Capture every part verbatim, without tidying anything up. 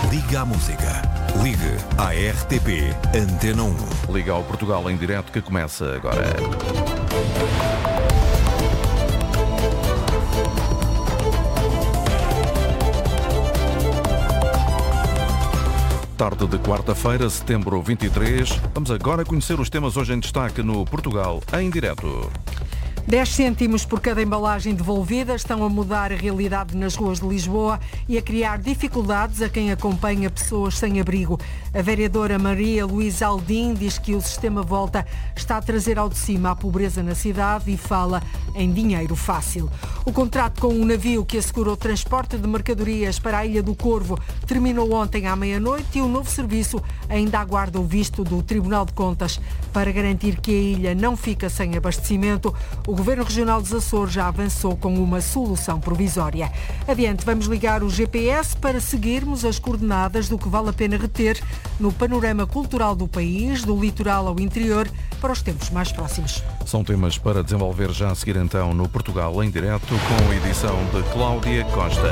Liga à música. Ligue à R T P Antena um. Liga ao Portugal em direto que começa agora. Tarde de quarta-feira, setembro vinte e três. Vamos agora conhecer os temas hoje em destaque no Portugal em direto. dez cêntimos por cada embalagem devolvida estão a mudar a realidade nas ruas de Lisboa e a criar dificuldades a quem acompanha pessoas sem abrigo. A vereadora Maria Luísa Aldim diz que o sistema Volta está a trazer ao de cima a pobreza na cidade e fala em dinheiro fácil. O contrato com um navio que assegura o transporte de mercadorias para a Ilha do Corvo terminou ontem à meia-noite e o novo serviço ainda aguarda o visto do Tribunal de Contas. Para garantir que a ilha não fica sem abastecimento, o Governo Regional dos Açores já avançou com uma solução provisória. Adiante, vamos ligar o G P S para seguirmos as coordenadas do que vale a pena reter no panorama cultural do país, do litoral ao interior, para os tempos mais próximos. São temas para desenvolver já a seguir então no Portugal em direto, com a edição de Cláudia Costa.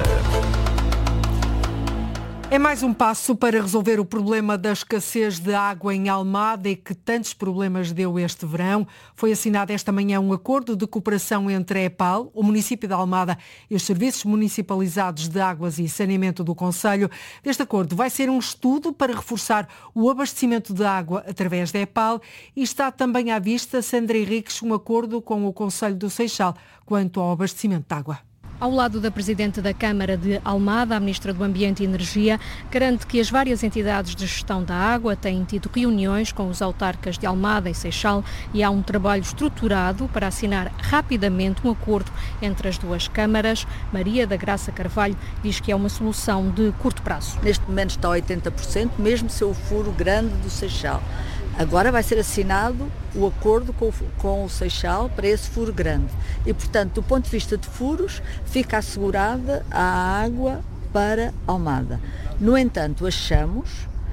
É mais um passo para resolver o problema da escassez de água em Almada e que tantos problemas deu este verão. Foi assinado esta manhã um acordo de cooperação entre a EPAL, o município de Almada e os serviços municipalizados de águas e saneamento do concelho. Deste acordo vai ser um estudo para reforçar o abastecimento de água através da EPAL e está também à vista, Sandra Henriques, um acordo com o concelho do Seixal quanto ao abastecimento de água. Ao lado da Presidente da Câmara de Almada, a Ministra do Ambiente e Energia garante que as várias entidades de gestão da água têm tido reuniões com os autarcas de Almada e Seixal e há um trabalho estruturado para assinar rapidamente um acordo entre as duas câmaras. Maria da Graça Carvalho diz que é uma solução de curto prazo. Neste momento está a oitenta por cento, mesmo se o furo grande do Seixal. Agora vai ser assinado o acordo com, com o Seixal para esse furo grande. E, portanto, do ponto de vista de furos, fica assegurada a água para Almada. No entanto, achamos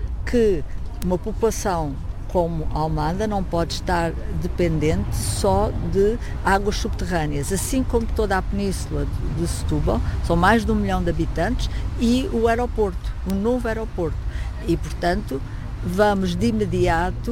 que uma população como Almada não pode estar dependente só de águas subterrâneas, assim como toda a península de Setúbal, são mais de um milhão de habitantes, e o aeroporto, um novo aeroporto. E, portanto, vamos de imediato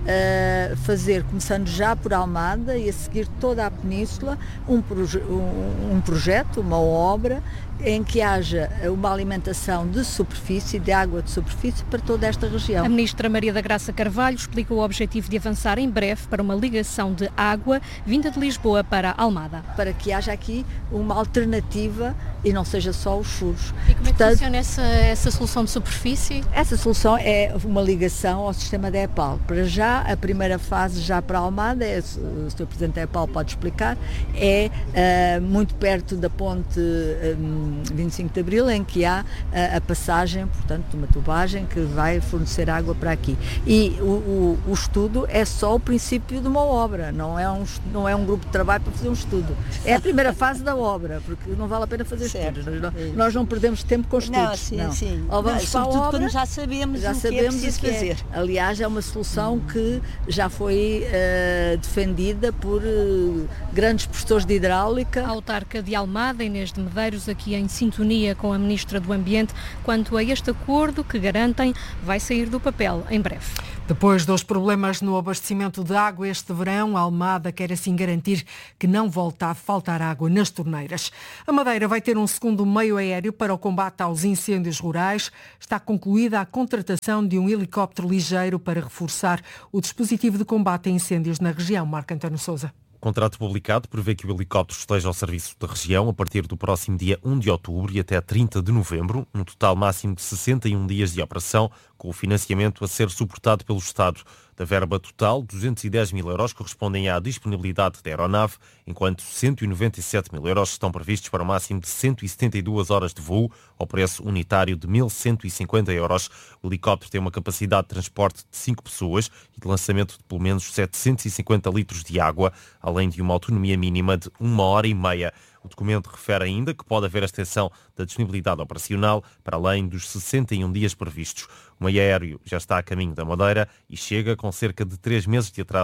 uh, fazer, começando já por Almada e a seguir toda a península, um, proje- um, um projeto, uma obra em que haja uma alimentação de superfície, de água de superfície para toda esta região. A Ministra Maria da Graça Carvalho explica o objetivo de avançar em breve para uma ligação de água vinda de Lisboa para Almada. Para que haja aqui uma alternativa e não seja só os furos. E como é que funciona essa, essa solução de superfície? Essa solução é uma ligação ao sistema da EPAL. Para já, a primeira fase já para Almada, é, o senhor Presidente da EPAL pode explicar, é uh, muito perto da ponte um, vinte e cinco de Abril, em que há uh, a passagem, portanto, de uma tubagem que vai fornecer água para aqui. E o, o, o estudo é só o princípio de uma obra, não é, um, não é um grupo de trabalho para fazer um estudo. É a primeira fase da obra, porque não vale a pena fazer certo. estudos. Nós não, nós não perdemos tempo com estudos. Não, sim, não. sim. Ou vamos não, para a obra, quando já sabemos já o sabemos que é preciso que fazer. É. Aliás, é uma solução que já foi uh, defendida por uh, grandes professores de hidráulica. A autarca de Almada, Inês de Medeiros, aqui em sintonia com a Ministra do Ambiente quanto a este acordo que garantem vai sair do papel em breve. Depois dos problemas no abastecimento de água este verão, a Almada quer assim garantir que não volta a faltar água nas torneiras. A Madeira vai ter um segundo meio aéreo para o combate aos incêndios rurais. Está concluída a contratação de um helicóptero ligeiro para reforçar o dispositivo de combate a incêndios na região. Marco António Sousa. O contrato publicado prevê que o helicóptero esteja ao serviço da região a partir do próximo dia um de outubro e até trinta de novembro, um total máximo de sessenta e um dias de operação, com o financiamento a ser suportado pelo Estado. Da verba total, duzentos e dez mil euros correspondem à disponibilidade da aeronave, enquanto cento e noventa e sete mil euros estão previstos para o máximo de cento e setenta e duas horas de voo, ao preço unitário de mil cento e cinquenta euros. O helicóptero tem uma capacidade de transporte de cinco pessoas e de lançamento de pelo menos setecentos e cinquenta litros de água, além de uma autonomia mínima de uma hora e meia. O documento refere ainda que pode haver a extensão da disponibilidade operacional para além dos sessenta e um dias previstos. O meio aéreo já está a caminho da Madeira e chega com cerca de três meses de atraso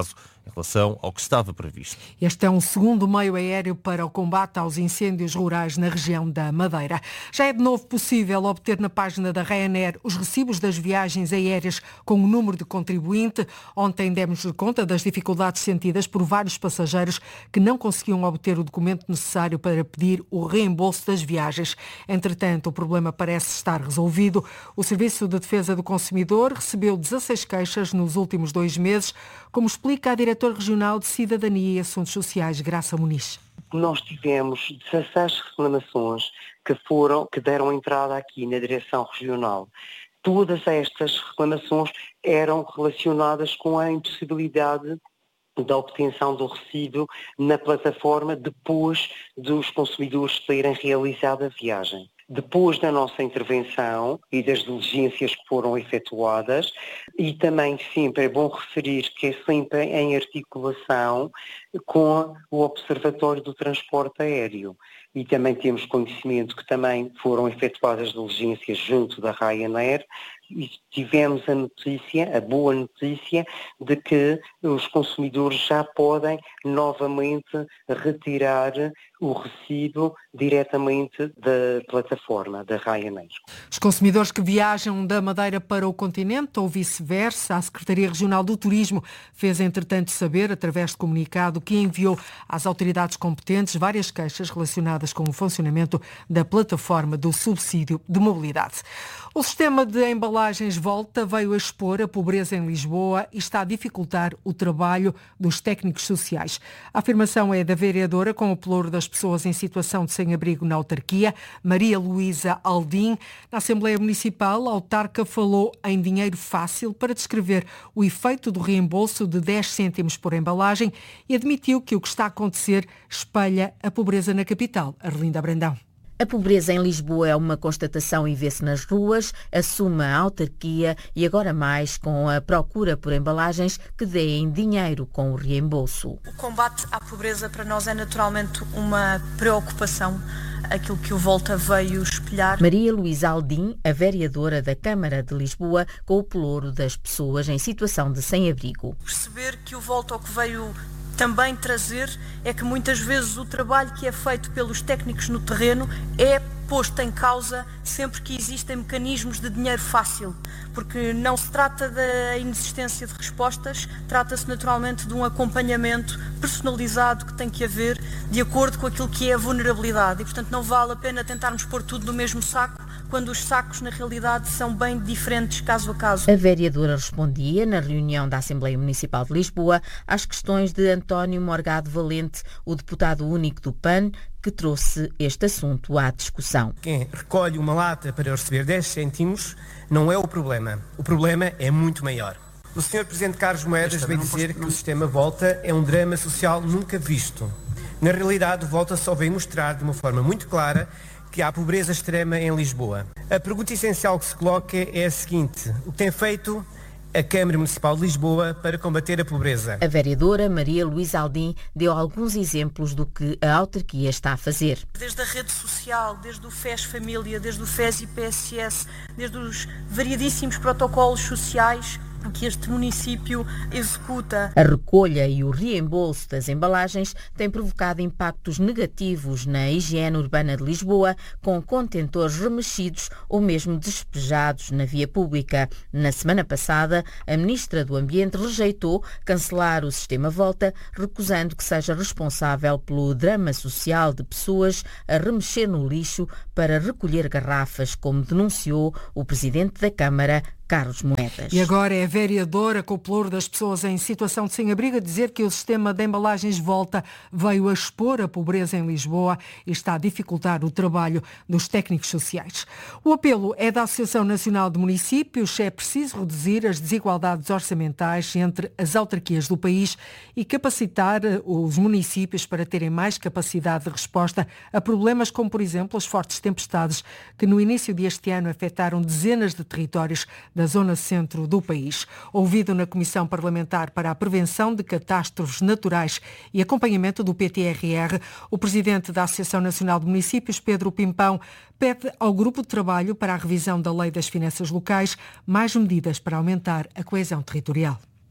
em relação ao que estava previsto. Este é um segundo meio aéreo para o combate aos incêndios rurais na região da Madeira. Já é de novo possível obter na página da Ryanair os recibos das viagens aéreas com o número de contribuinte. Ontem demos conta das dificuldades sentidas por vários passageiros que não conseguiam obter o documento necessário para pedir o reembolso das viagens. Entretanto, o problema parece estar resolvido. O Serviço de Defesa do Consumidor recebeu dezasseis queixas nos últimos dois meses, como explica a diretora regional de Cidadania e Assuntos Sociais, Graça Muniz. Nós tivemos dezasseis reclamações que foram, que deram entrada aqui na direção regional. Todas estas reclamações eram relacionadas com a impossibilidade da obtenção do recibo na plataforma depois dos consumidores terem realizado a viagem. Depois da nossa intervenção e das diligências que foram efetuadas, e também sempre é bom referir que é sempre em articulação com o Observatório do Transporte Aéreo. E também temos conhecimento que também foram efetuadas diligências junto da Ryanair e tivemos a notícia, a boa notícia, de que os consumidores já podem novamente retirar o recibo diretamente da plataforma da Ryanair. Os consumidores que viajam da Madeira para o continente ou vice-versa, a Secretaria Regional do Turismo fez entretanto saber, através de comunicado, que enviou às autoridades competentes várias queixas relacionadas com o funcionamento da plataforma do subsídio de mobilidade. O sistema de embalagens Volta veio a expor a pobreza em Lisboa e está a dificultar o trabalho dos técnicos sociais. A afirmação é da vereadora com o pelouro das pessoas em situação de sem-abrigo na autarquia, Maria Luísa Aldim. Na Assembleia Municipal, a autarca falou em dinheiro fácil para descrever o efeito do reembolso de dez cêntimos por embalagem e admitiu que o que está a acontecer espelha a pobreza na capital. Arlinda Brandão. A pobreza em Lisboa é uma constatação e vê-se nas ruas, assume a autarquia e agora mais com a procura por embalagens que deem dinheiro com o reembolso. O combate à pobreza para nós é naturalmente uma preocupação, aquilo que o Volta veio espelhar. Maria Luísa Aldim, a vereadora da Câmara de Lisboa, com o pelouro das pessoas em situação de sem-abrigo. Perceber que o Volta ao que veio também trazer é que muitas vezes o trabalho que é feito pelos técnicos no terreno é posto em causa sempre que existem mecanismos de dinheiro fácil, porque não se trata da inexistência de respostas, trata-se naturalmente de um acompanhamento personalizado que tem que haver de acordo com aquilo que é a vulnerabilidade e, portanto, não vale a pena tentarmos pôr tudo no mesmo saco, quando os sacos, na realidade, são bem diferentes caso a caso. A vereadora respondia, na reunião da Assembleia Municipal de Lisboa, às questões de António Morgado Valente, o deputado único do P A N, que trouxe este assunto à discussão. Quem recolhe uma lata para receber dez cêntimos não é o problema. O problema é muito maior. O senhor Presidente Carlos Moedas veio dizer que o sistema Volta é um drama social nunca visto. Na realidade, o Volta só veio mostrar de uma forma muito clara que há pobreza extrema em Lisboa. A pergunta essencial que se coloca é a seguinte: o que tem feito a Câmara Municipal de Lisboa para combater a pobreza? A vereadora Maria Luísa Aldim deu alguns exemplos do que a autarquia está a fazer. Desde a rede social, desde o F E S Família, desde o F E S I P S S, desde os variadíssimos protocolos sociais que este município executa. A recolha e o reembolso das embalagens têm provocado impactos negativos na higiene urbana de Lisboa, com contentores remexidos ou mesmo despejados na via pública. Na semana passada, a Ministra do Ambiente rejeitou cancelar o sistema Volta, recusando que seja responsável pelo drama social de pessoas a remexer no lixo para recolher garrafas, como denunciou o Presidente da Câmara, Carlos Moedas. E agora é a vereadora com o pelouro das pessoas em situação de sem-abrigo a dizer que o sistema de embalagens Volta veio a expor a pobreza em Lisboa e está a dificultar o trabalho dos técnicos sociais. O apelo é da Associação Nacional de Municípios. É preciso reduzir as desigualdades orçamentais entre as autarquias do país e capacitar os municípios para terem mais capacidade de resposta a problemas como, por exemplo, as fortes tempestades que no início deste ano afetaram dezenas de territórios da zona centro do país. Ouvido na Comissão Parlamentar para a Prevenção de Catástrofes Naturais e Acompanhamento do P T R R, o Presidente da Associação Nacional de Municípios, Pedro Pimpão, pede ao Grupo de Trabalho para a revisão da Lei das Finanças Locais mais medidas para aumentar a coesão territorial.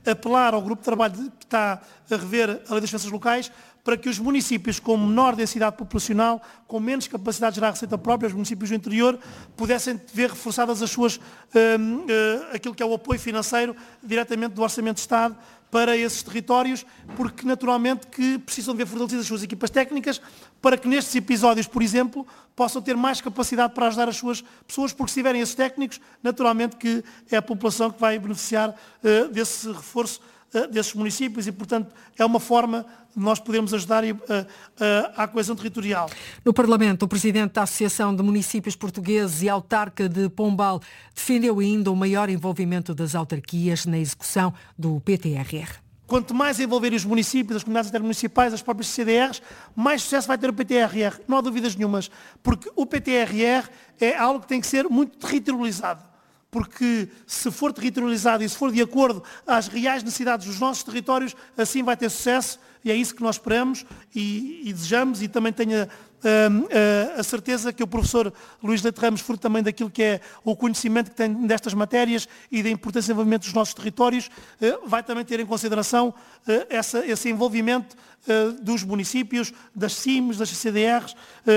apelar ao grupo de trabalho que está a rever a lei das finanças locais para que os municípios com menor densidade populacional, com menos capacidade de gerar receita própria, os municípios do interior, pudessem ver reforçadas as suas, uh, uh, aquilo que é o apoio financeiro diretamente do Orçamento de Estado para esses territórios, porque naturalmente que precisam de ver fortalecidas as suas equipas técnicas para que nestes episódios, por exemplo, possam ter mais capacidade para ajudar as suas pessoas, porque se tiverem esses técnicos, naturalmente que é a população que vai beneficiar uh, desse reforço uh, desses municípios e, portanto, é uma forma de nós podermos ajudar uh, uh, à coesão territorial. No Parlamento, o Presidente da Associação de Municípios Portugueses e autarca de Pombal defendeu ainda o maior envolvimento das autarquias na execução do P T R R. Quanto mais envolverem os municípios, as comunidades intermunicipais, as próprias C D Rs, mais sucesso vai ter o P T R R. Não há dúvidas nenhumas, porque o P T R R é algo que tem que ser muito territorializado. Porque se for territorializado e se for de acordo às reais necessidades dos nossos territórios, assim vai ter sucesso e é isso que nós esperamos e, e desejamos e também tenho a, a, a certeza que o professor Luís Leite Ramos, fruto também daquilo que é o conhecimento que tem destas matérias e da importância do desenvolvimento dos nossos territórios, vai também ter em consideração essa, esse envolvimento dos municípios, das C I Ms, das C D Rs,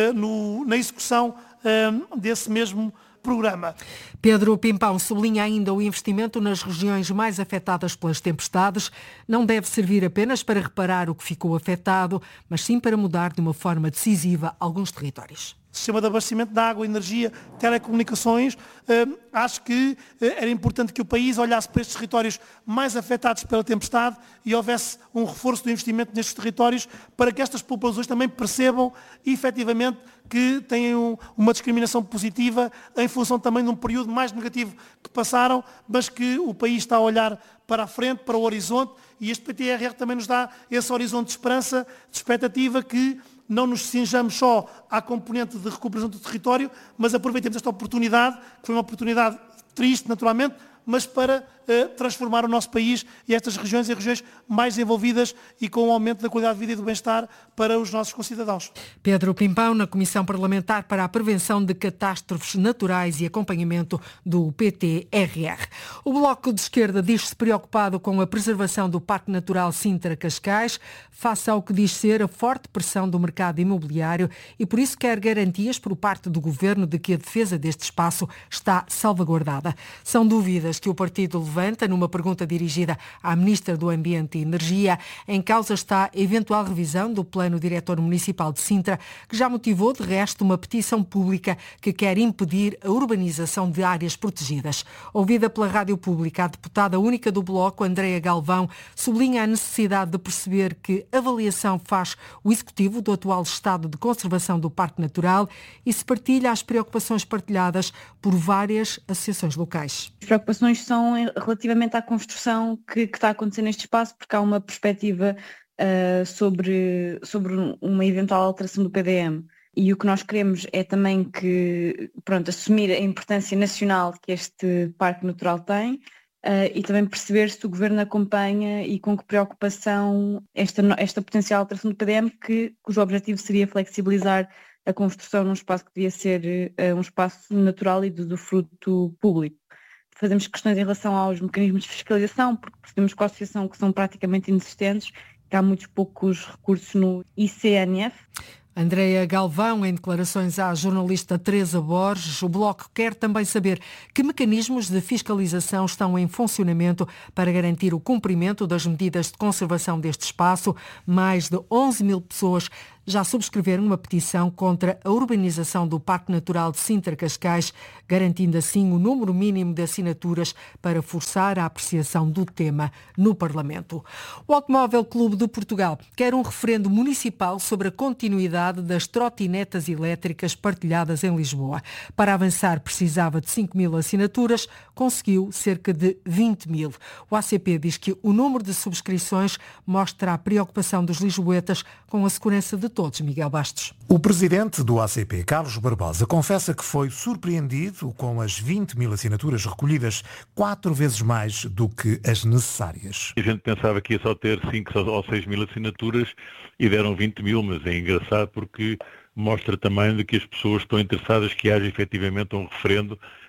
no, na execução desse mesmo programa. Pedro Pimpão sublinha ainda o investimento nas regiões mais afetadas pelas tempestades. Não deve servir apenas para reparar o que ficou afetado, mas sim para mudar de uma forma decisiva alguns territórios. Sistema de abastecimento de água, energia, telecomunicações. Uh, acho que uh, era importante que o país olhasse para estes territórios mais afetados pela tempestade e houvesse um reforço do investimento nestes territórios para que estas populações também percebam efetivamente que têm um, uma discriminação positiva em função também de um período mais negativo que passaram, mas que o país está a olhar para a frente, para o horizonte, e este P T R R também nos dá esse horizonte de esperança, de expectativa que não nos cinjamos só à componente de recuperação do território, mas aproveitemos esta oportunidade, que foi uma oportunidade triste, naturalmente, mas para uh, transformar o nosso país e estas regiões em regiões mais envolvidas e com um aumento da qualidade de vida e do bem-estar para os nossos concidadãos. Pedro Pimpão, na Comissão Parlamentar para a Prevenção de Catástrofes Naturais e Acompanhamento do P T R R. O Bloco de Esquerda diz-se preocupado com a preservação do Parque Natural Sintra-Cascais, face ao que diz ser a forte pressão do mercado imobiliário e por isso quer garantias por parte do Governo de que a defesa deste espaço está salvaguardada. São dúvidas que o partido levanta numa pergunta dirigida à Ministra do Ambiente e Energia. Em causa está a eventual revisão do Plano Diretor Municipal de Sintra, que já motivou, de resto, uma petição pública que quer impedir a urbanização de áreas protegidas. Ouvida pela Rádio Pública, a deputada única do Bloco, Andreia Galvão, sublinha a necessidade de perceber que avaliação faz o Executivo do atual estado de conservação do Parque Natural e se partilha as preocupações partilhadas por várias associações locais. As preocupações são relativamente à construção que, que está a acontecer neste espaço, porque há uma perspectiva uh, sobre, sobre uma eventual alteração do P D M. E o que nós queremos é também que, pronto, assumir a importância nacional que este Parque Natural tem uh, e também perceber se o Governo acompanha e com que preocupação esta, esta potencial alteração do P D M, que, cujo objetivo seria flexibilizar a construção num espaço que devia ser uh, um espaço natural e do, do fruto público. Fazemos questões em relação aos mecanismos de fiscalização, porque percebemos com a associação que são praticamente inexistentes, que há muitos poucos recursos no I C N F. Andreia Galvão, em declarações à jornalista Teresa Borges, o Bloco quer também saber que mecanismos de fiscalização estão em funcionamento para garantir o cumprimento das medidas de conservação deste espaço. Mais de onze mil pessoas já subscreveram uma petição contra a urbanização do Parque Natural de Sintra-Cascais, garantindo assim o número mínimo de assinaturas para forçar a apreciação do tema no Parlamento. O Automóvel Clube de Portugal quer um referendo municipal sobre a continuidade das trotinetas elétricas partilhadas em Lisboa. Para avançar precisava de cinco mil assinaturas, conseguiu cerca de vinte mil. O A C P diz que o número de subscrições mostra a preocupação dos lisboetas com a segurança de todos. Miguel Bastos. O presidente do A C P, Carlos Barbosa, confessa que foi surpreendido com as vinte mil assinaturas recolhidas, quatro vezes mais do que as necessárias. A gente pensava que ia só ter cinco ou seis mil assinaturas e deram vinte mil, mas é engraçado porque mostra também de que as pessoas estão interessadas que haja efetivamente um referendo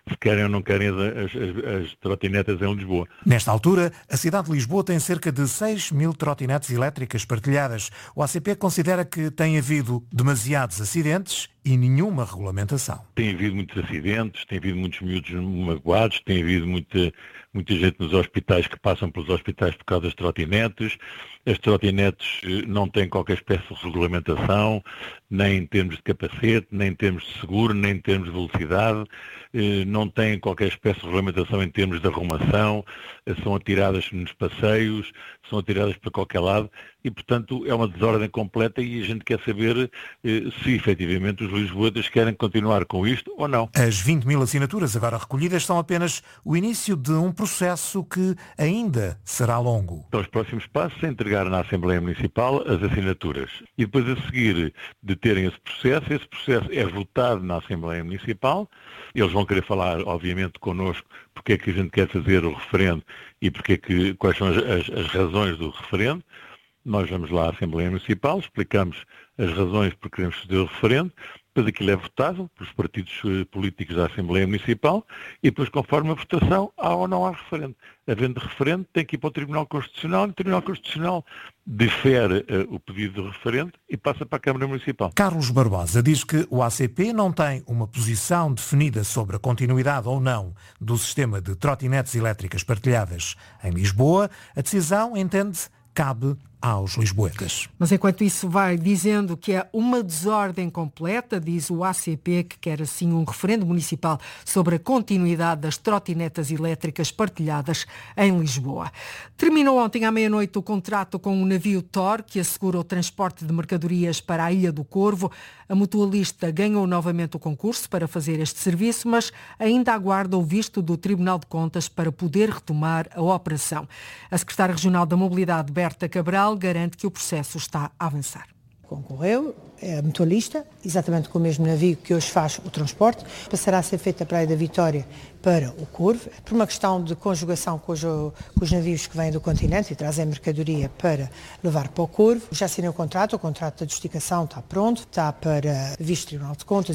se querem ou não querem as, as, as trotinetas em Lisboa. Nesta altura, a cidade de Lisboa tem cerca de seis mil trotinetes elétricas partilhadas. O A C P considera que tem havido demasiados acidentes e nenhuma regulamentação. Tem havido muitos acidentes, tem havido muitos miúdos magoados, tem havido muita, muita gente nos hospitais que passam pelos hospitais por causa das trotinetes. As trotinetes não têm qualquer espécie de regulamentação, nem em termos de capacete, nem em termos de seguro, nem em termos de velocidade. Não têm qualquer espécie de regulamentação em termos de arrumação, são atiradas nos passeios, são atiradas para qualquer lado e, portanto, é uma desordem completa e a gente quer saber se, efetivamente, os lisboetas querem continuar com isto ou não. As vinte mil assinaturas agora recolhidas são apenas o início de um processo que ainda será longo. Então, os próximos passos é entregar na Assembleia Municipal as assinaturas e depois a seguir de terem esse processo, esse processo é votado na Assembleia Municipal, eles vão querer falar, obviamente, connosco porque é que a gente quer fazer o referendo e porque é que, quais são as, as, as razões do referendo. Nós vamos lá à Assembleia Municipal, explicamos as razões por que queremos fazer o referendo, depois aquilo é votado pelos partidos políticos da Assembleia Municipal e depois, conforme a votação, há ou não há referendo. Havendo referendo, tem que ir para o Tribunal Constitucional e o Tribunal Constitucional difere uh, o pedido de referendo e passa para a Câmara Municipal. Carlos Barbosa diz que o A C P não tem uma posição definida sobre a continuidade ou não do sistema de trotinetes elétricas partilhadas em Lisboa. A decisão, entende, cabe aos lisboetas. Mas enquanto isso vai dizendo que é uma desordem completa, diz o A C P que quer assim um referendo municipal sobre a continuidade das trotinetas elétricas partilhadas em Lisboa. Terminou ontem à meia-noite o contrato com o navio Tor, que assegura o transporte de mercadorias para a Ilha do Corvo. A mutualista ganhou novamente o concurso para fazer este serviço, mas ainda aguarda o visto do Tribunal de Contas para poder retomar a operação. A secretária regional da Mobilidade, Berta Cabral, garante que o processo está a avançar. Concorreu, é a mutualista, exatamente com o mesmo navio que hoje faz o transporte, passará a ser feita a Praia da Vitória para o Corvo, por uma questão de conjugação com os, com os navios que vêm do continente e trazem mercadoria para levar para o Corvo. Já assinei o contrato, o contrato de adjudicação está pronto, está para visto Tribunal de Contas.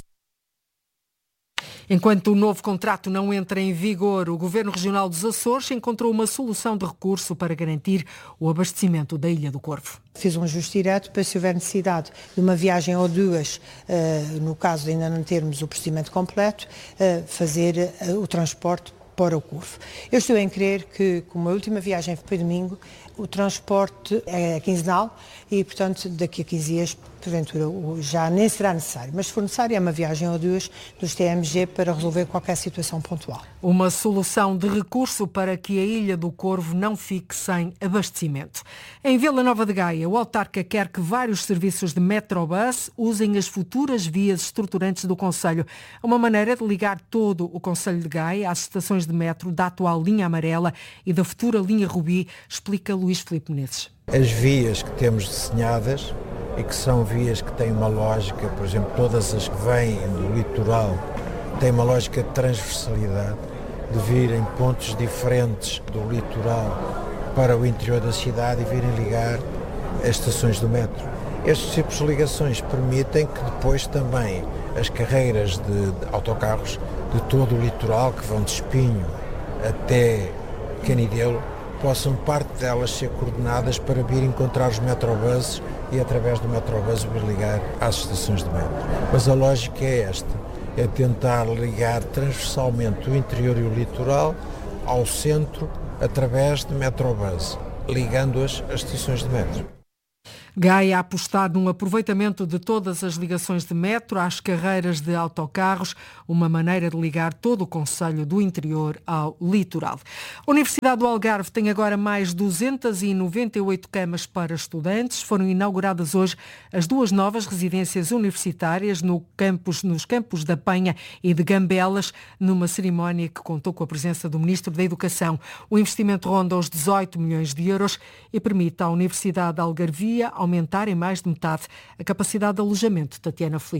Enquanto o novo contrato não entra em vigor, o Governo Regional dos Açores encontrou uma solução de recurso para garantir o abastecimento da Ilha do Corvo. Fiz um ajuste direto para, se houver necessidade de uma viagem ou duas, uh, no caso de ainda não termos o procedimento completo, uh, fazer uh, o transporte para o Corvo. Eu estou em crer que, como a última viagem foi domingo, o transporte é quinzenal e, portanto, daqui a quinze dias, porventura, já nem será necessário. Mas, se for necessário, é uma viagem ou duas dos T M G para resolver qualquer situação pontual. Uma solução de recurso para que a Ilha do Corvo não fique sem abastecimento. Em Vila Nova de Gaia, o autarca quer que vários serviços de Metrobus usem as futuras vias estruturantes do concelho. É uma maneira de ligar todo o concelho de Gaia às estações de metro da atual linha amarela e da futura linha Rubi, explica Luís Filipe Menezes. As vias que temos desenhadas e que são vias que têm uma lógica, por exemplo, todas as que vêm do litoral têm uma lógica de transversalidade, de virem pontos diferentes do litoral para o interior da cidade e virem ligar as estações do metro. Estes tipos de ligações permitem que depois também as carreiras de, de autocarros de todo o litoral, que vão de Espinho até Canidelo, possam parte delas ser coordenadas para vir encontrar os metrobuses e através do metrobus vir ligar às estações de metro. Mas a lógica é esta, é tentar ligar transversalmente o interior e o litoral ao centro através de metrobus, ligando-as às estações de metro. Gaia ha apostado num aproveitamento de todas as ligações de metro às carreiras de autocarros, uma maneira de ligar todo o concelho do interior ao litoral. A Universidade do Algarve tem agora mais duzentas e noventa e oito camas para estudantes. Foram inauguradas hoje as duas novas residências universitárias no campus, nos campos da Penha e de Gambelas, numa cerimónia que contou com a presença do Ministro da Educação. O investimento ronda os dezoito milhões de euros e permite à Universidade da Algarvia aumentar em mais de metade a capacidade de alojamento. Tatiana Felício.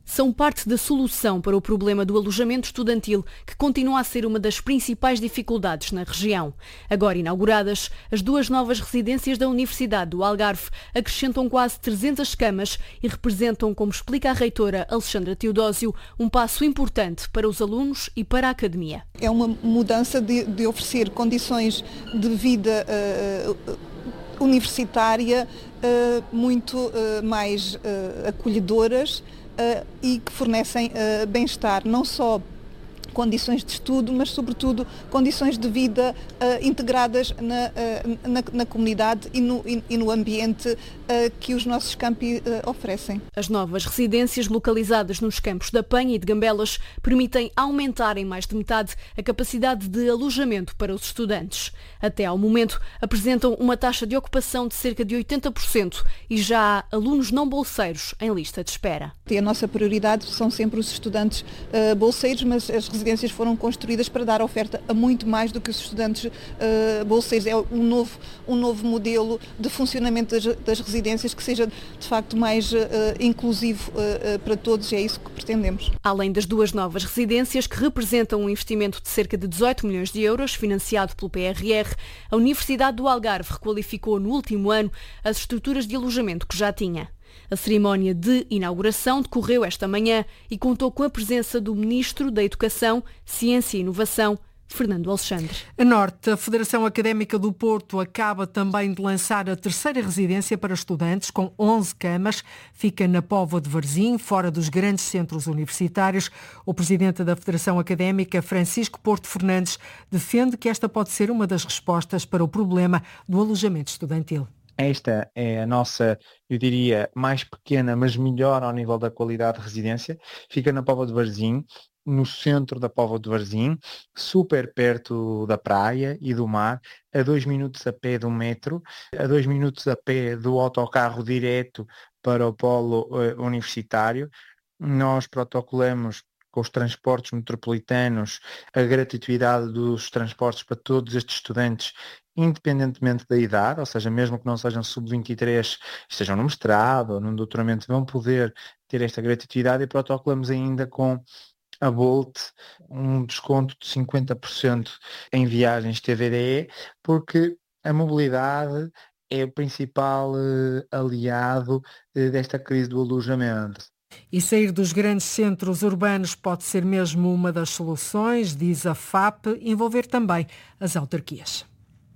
São parte da solução para o problema do alojamento estudantil, que continua a ser uma das principais dificuldades na região. Agora inauguradas, as duas novas residências da Universidade do Algarve acrescentam quase trezentas camas e representam, como explica a reitora Alexandra Teodósio, um passo importante para os alunos e para a academia. É uma mudança de, de oferecer condições de vida uh, universitária uh, muito uh, mais uh, acolhedoras Uh, e que fornecem uh, bem-estar, não só condições de estudo, mas sobretudo condições de vida uh, integradas na, uh, na, na comunidade e no, e, e no ambiente uh, que os nossos campi uh, oferecem. As novas residências localizadas nos campos da Penha e de Gambelas permitem aumentar em mais de metade a capacidade de alojamento para os estudantes. Até ao momento apresentam uma taxa de ocupação de cerca de oitenta por cento e já há alunos não bolseiros em lista de espera. E a nossa prioridade são sempre os estudantes uh, bolseiros, mas as residências foram construídas para dar oferta a muito mais do que os estudantes uh, bolseiros. É um novo, um novo modelo de funcionamento das, das residências que seja de facto mais uh, inclusivo uh, uh, para todos, e é isso que pretendemos. Além das duas novas residências, que representam um investimento de cerca de dezoito milhões de euros, financiado pelo P R R, a Universidade do Algarve requalificou no último ano as estruturas de alojamento que já tinha. A cerimónia de inauguração decorreu esta manhã e contou com a presença do Ministro da Educação, Ciência e Inovação, Fernando Alexandre. A Norte, a Federação Académica do Porto acaba também de lançar a terceira residência para estudantes com onze camas. Fica na Póvoa de Varzim, fora dos grandes centros universitários. O presidente da Federação Académica, Francisco Porto Fernandes, defende que esta pode ser uma das respostas para o problema do alojamento estudantil. Esta é a nossa, eu diria, mais pequena, mas melhor ao nível da qualidade de residência. Fica na Póvoa de Varzim, no centro da Póvoa de Varzim, super perto da praia e do mar, a dois minutos a pé do metro, a dois minutos a pé do autocarro direto para o polo uh, universitário. Nós protocolamos com os transportes metropolitanos a gratuidade dos transportes para todos estes estudantes, independentemente da idade, ou seja, mesmo que não sejam sub vinte e três, estejam no mestrado ou no doutoramento, vão poder ter esta gratuidade, e protocolamos ainda com a Bolt um desconto de cinquenta por cento em viagens T V D E, porque a mobilidade é o principal uh, aliado uh, desta crise do alojamento. E sair dos grandes centros urbanos pode ser mesmo uma das soluções, diz a F A P, envolver também as autarquias.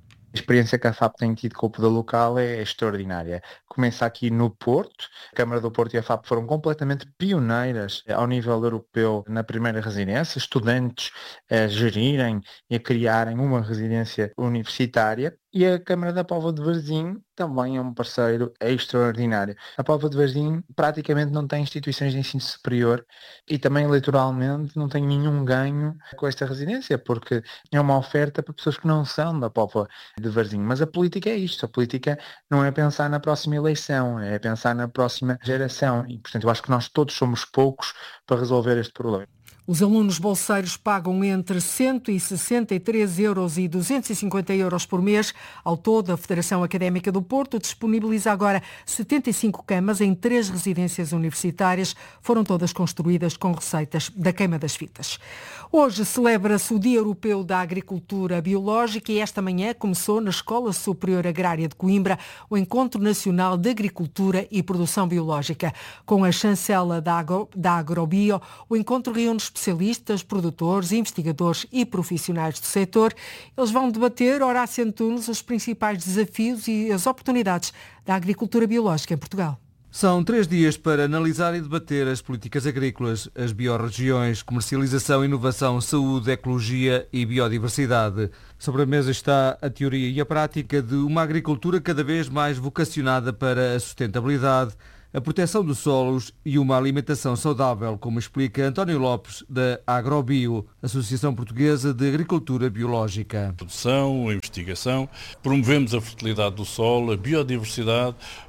A experiência que a F A P tem tido com o poder local é extraordinária. Começa aqui no Porto. A Câmara do Porto e a F A P foram completamente pioneiras ao nível europeu na primeira residência, estudantes a gerirem e a criarem uma residência universitária. E a Câmara da Póvoa de Varzim também é um parceiro extraordinário. A Póvoa de Varzim praticamente não tem instituições de ensino superior e também eleitoralmente não tem nenhum ganho com esta residência, porque é uma oferta para pessoas que não são da Póvoa de Varzim. Mas a política é isto, a política não é pensar na próxima eleição, é pensar na próxima geração, e portanto eu acho que nós todos somos poucos para resolver este problema. Os alunos bolseiros pagam entre cento e sessenta e três euros e duzentos e cinquenta euros por mês. Ao todo, a Federação Académica do Porto disponibiliza agora setenta e cinco camas em três residências universitárias. Foram todas construídas com receitas da queima das fitas. Hoje celebra-se o Dia Europeu da Agricultura Biológica e esta manhã começou na Escola Superior Agrária de Coimbra o Encontro Nacional de Agricultura e Produção Biológica. Com a chancela da, Agro, da Agrobio, o encontro reúne especialistas, produtores, investigadores e profissionais do setor. Eles vão debater, Horácio Antunes, os principais desafios e as oportunidades da agricultura biológica em Portugal. São três dias para analisar e debater as políticas agrícolas, as biorregiões, comercialização, inovação, saúde, ecologia e biodiversidade. Sobre a mesa está a teoria e a prática de uma agricultura cada vez mais vocacionada para a sustentabilidade, a proteção dos solos e uma alimentação saudável, como explica António Lopes, da Agrobio, Associação Portuguesa de Agricultura Biológica. A produção, a investigação, promovemos a fertilidade do solo, a biodiversidade,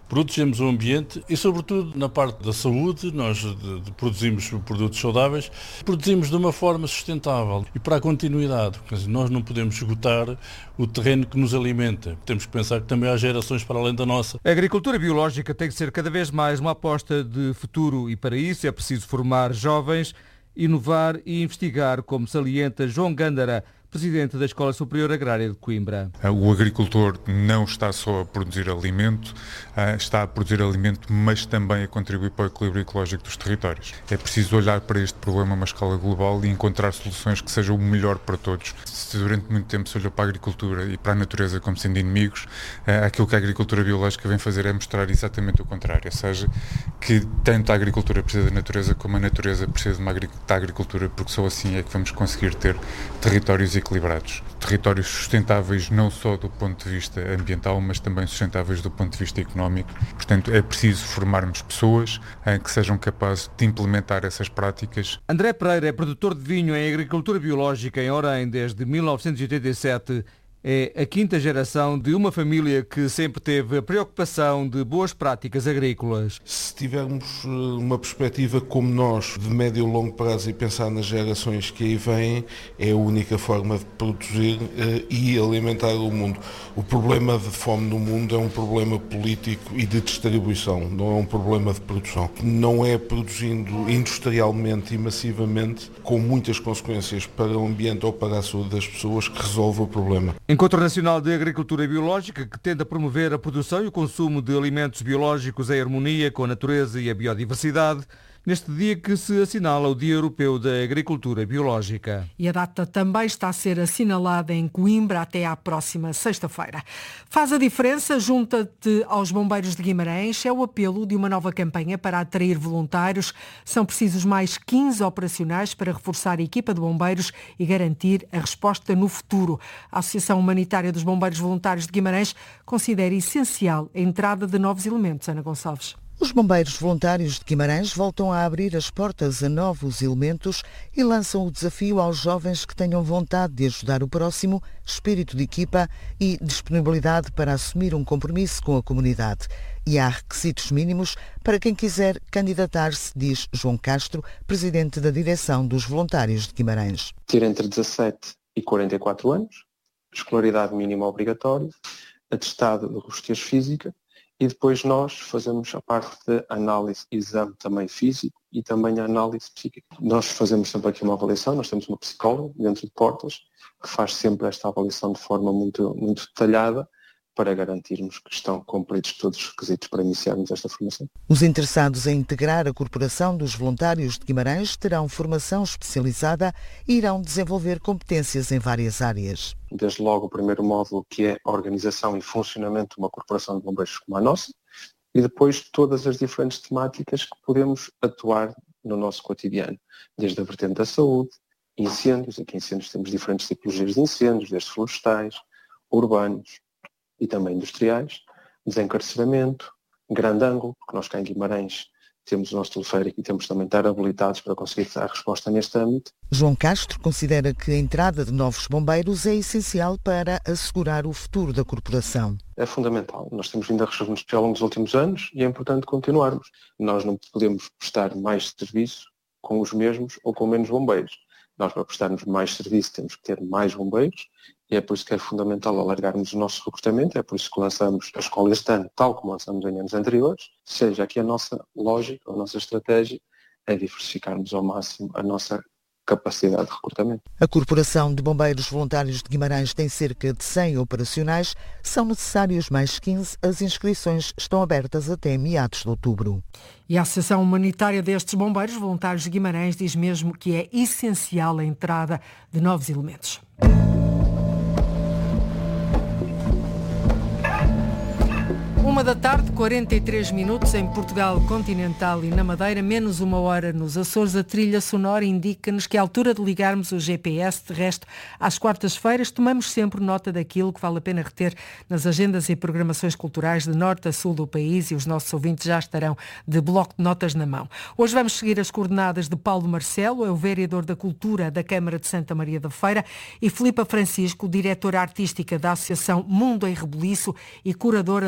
protegemos o ambiente e, sobretudo, na parte da saúde, nós de, de produzimos produtos saudáveis, produzimos de uma forma sustentável e para a continuidade. Quer dizer, nós não podemos esgotar o terreno que nos alimenta. Temos que pensar que também há gerações para além da nossa. A agricultura biológica tem que ser cada vez mais uma aposta de futuro e para isso é preciso formar jovens, inovar e investigar, como salienta João Gândara, presidente da Escola Superior Agrária de Coimbra. O agricultor não está só a produzir alimento, está a produzir alimento, mas também a contribuir para o equilíbrio ecológico dos territórios. É preciso olhar para este problema a uma escala global e encontrar soluções que sejam o melhor para todos. Se durante muito tempo se olhou para a agricultura e para a natureza como sendo inimigos, aquilo que a agricultura biológica vem fazer é mostrar exatamente o contrário, ou seja, que tanto a agricultura precisa da natureza como a natureza precisa de uma da agricultura, porque só assim é que vamos conseguir ter territórios equilibrados. Territórios sustentáveis não só do ponto de vista ambiental, mas também sustentáveis do ponto de vista económico. Portanto, é preciso formarmos pessoas eh, que sejam capazes de implementar essas práticas. André Pereira é produtor de vinho em agricultura biológica em Orem desde mil novecentos e oitenta e sete. É a quinta geração de uma família que sempre teve a preocupação de boas práticas agrícolas. Se tivermos uma perspectiva como nós, de médio e longo prazo, e pensar nas gerações que aí vêm, é a única forma de produzir uh, e alimentar o mundo. O problema de fome no mundo é um problema político e de distribuição, não é um problema de produção. Não é produzindo industrialmente e massivamente, com muitas consequências para o ambiente ou para a saúde das pessoas, que resolve o problema. Encontro Nacional de Agricultura Biológica, que tenta promover a produção e o consumo de alimentos biológicos em harmonia com a natureza e a biodiversidade, neste dia que se assinala o Dia Europeu da Agricultura Biológica. E a data também está a ser assinalada em Coimbra até à próxima sexta-feira. Faz a diferença, junta-te aos bombeiros de Guimarães, é o apelo de uma nova campanha para atrair voluntários. São precisos mais quinze operacionais para reforçar a equipa de bombeiros e garantir a resposta no futuro. A Associação Humanitária dos Bombeiros Voluntários de Guimarães considera essencial a entrada de novos elementos. Ana Gonçalves. Os bombeiros voluntários de Guimarães voltam a abrir as portas a novos elementos e lançam o desafio aos jovens que tenham vontade de ajudar o próximo, espírito de equipa e disponibilidade para assumir um compromisso com a comunidade. E há requisitos mínimos para quem quiser candidatar-se, diz João Castro, presidente da direção dos voluntários de Guimarães. Ter entre dezassete e quarenta e quatro anos, escolaridade mínima obrigatória, atestado de robustez física, e depois nós fazemos a parte de análise, exame também físico e também a análise psíquica. Nós fazemos sempre aqui uma avaliação, nós temos uma psicóloga dentro de Portas que faz sempre esta avaliação de forma muito, muito detalhada para garantirmos que estão cumpridos todos os requisitos para iniciarmos esta formação. Os interessados em integrar a Corporação dos Voluntários de Guimarães terão formação especializada e irão desenvolver competências em várias áreas. Desde logo o primeiro módulo, que é a organização e funcionamento de uma corporação de bombeiros como a nossa, e depois todas as diferentes temáticas que podemos atuar no nosso cotidiano, desde a vertente da saúde, incêndios, aqui em incêndios temos diferentes tipologias de incêndios, desde florestais, urbanos e também industriais, desencarceramento, grande ângulo, porque nós cá em Guimarães temos o nosso teleférico e temos também de estar habilitados para conseguir dar resposta neste âmbito. João Castro considera que a entrada de novos bombeiros é essencial para assegurar o futuro da corporação. É fundamental. Nós temos vindo a resolver ao longo dos últimos anos e é importante continuarmos. Nós não podemos prestar mais serviço com os mesmos ou com menos bombeiros. Nós, para prestarmos mais serviço, temos que ter mais bombeiros e é por isso que é fundamental alargarmos o nosso recrutamento, é por isso que lançamos a escola este ano, tal como lançamos em anos anteriores, seja aqui a nossa lógica, a nossa estratégia é diversificarmos ao máximo a nossa capacidade de recrutamento. A Corporação de Bombeiros Voluntários de Guimarães tem cerca de cem operacionais, são necessários mais quinze, as inscrições estão abertas até meados de outubro. E a Associação Humanitária destes Bombeiros Voluntários de Guimarães diz mesmo que é essencial a entrada de novos elementos. Uma da tarde, quarenta e três minutos em Portugal continental e na Madeira, menos uma hora nos Açores. A trilha sonora indica-nos que é a altura de ligarmos o G P S. De resto, às quartas-feiras tomamos sempre nota daquilo que vale a pena reter nas agendas e programações culturais de norte a sul do país e os nossos ouvintes já estarão de bloco de notas na mão. Hoje vamos seguir as coordenadas de Paulo Marcelo, é o vereador da Cultura da Câmara de Santa Maria da Feira, e Filipa Francisco, diretora artística da Associação Mundo em Rebuliço e curadora da mostra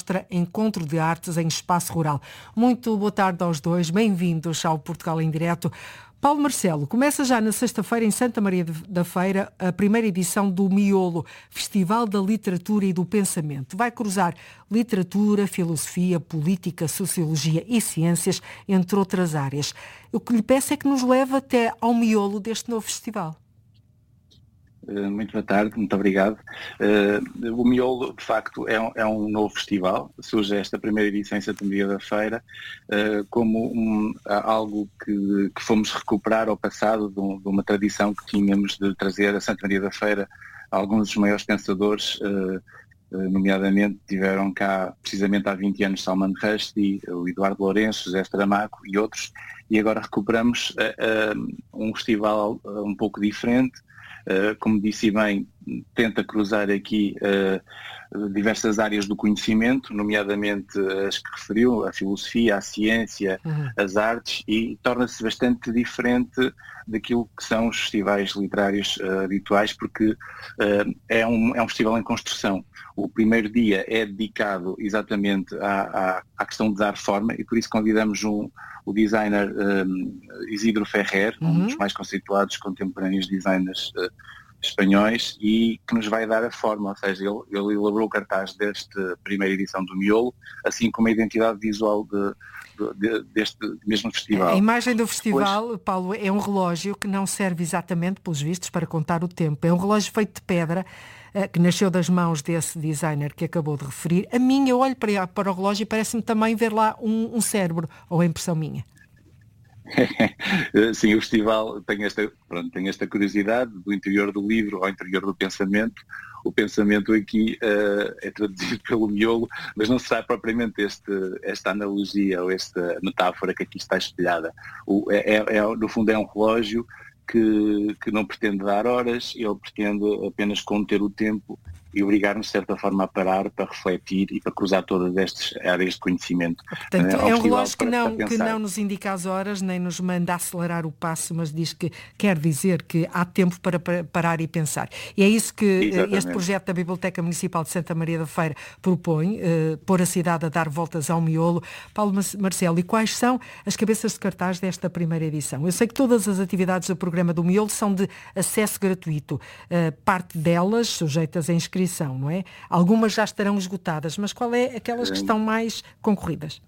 mostra Encontro de Artes em Espaço Rural. Muito boa tarde aos dois, bem-vindos ao Portugal em Direto. Paulo Marcelo, começa já na sexta-feira em Santa Maria da Feira a primeira edição do Miolo, Festival da Literatura e do Pensamento. Vai cruzar literatura, filosofia, política, sociologia e ciências, entre outras áreas. O que lhe peço é que nos leve até ao miolo deste novo festival. Muito boa tarde, muito obrigado. Uh, o Miolo, de facto, é um, é um novo festival. Surge esta primeira edição em Santa Maria da Feira uh, como um, algo que, que fomos recuperar ao passado de, um, de uma tradição que tínhamos de trazer a Santa Maria da Feira alguns dos maiores pensadores, uh, uh, nomeadamente tiveram cá precisamente há vinte anos Salman Rushdie, o Eduardo Lourenço, José Saramago e outros, e agora recuperamos uh, uh, um festival uh, um pouco diferente. Uh, como disse bem, tenta cruzar aqui uh, diversas áreas do conhecimento, nomeadamente as que referiu, a filosofia, a ciência, uhum. as artes, e torna-se bastante diferente daquilo que são os festivais literários uh, habituais, porque uh, é, um, é um festival em construção. O primeiro dia é dedicado exatamente à, à, à questão de dar forma, e por isso convidamos um, o designer um, Isidro Ferrer, uhum. um dos mais conceituados contemporâneos designers uh, espanhóis, e que nos vai dar a forma, ou seja, ele, ele elaborou o cartaz desta primeira edição do Miolo, assim como a identidade visual de, de, deste mesmo festival. A imagem do festival, Depois... Paulo, é um relógio que não serve exatamente, pelos vistos, para contar o tempo. É um relógio feito de pedra, que nasceu das mãos desse designer que acabou de referir. A minha, eu olho para, para o relógio e parece-me também ver lá um, um cérebro, ou a impressão minha. Sim, o festival tem esta, pronto, tem esta curiosidade do interior do livro ao interior do pensamento. O pensamento aqui uh, é traduzido pelo miolo, mas não será propriamente este, esta analogia ou esta metáfora que aqui está espelhada. O, é, é, no fundo é um relógio que, que não pretende dar horas, ele pretende apenas conter o tempo e obrigar-nos, de certa forma, a parar para refletir e para cruzar todas estas áreas de conhecimento. Portanto, é, é um relógio que não, que não nos indica as horas, nem nos manda acelerar o passo, mas diz que quer dizer que há tempo para parar e pensar. E é isso que Exatamente. Este projeto da Biblioteca Municipal de Santa Maria da Feira propõe, uh, pôr a cidade a dar voltas ao miolo. Paulo Marcelo, e quais são as cabeças de cartaz desta primeira edição? Eu sei que todas as atividades do programa do miolo são de acesso gratuito. Uh, parte delas sujeitas a inscrição, não é? Algumas já estarão esgotadas, mas qual é aquelas que estão mais concorridas?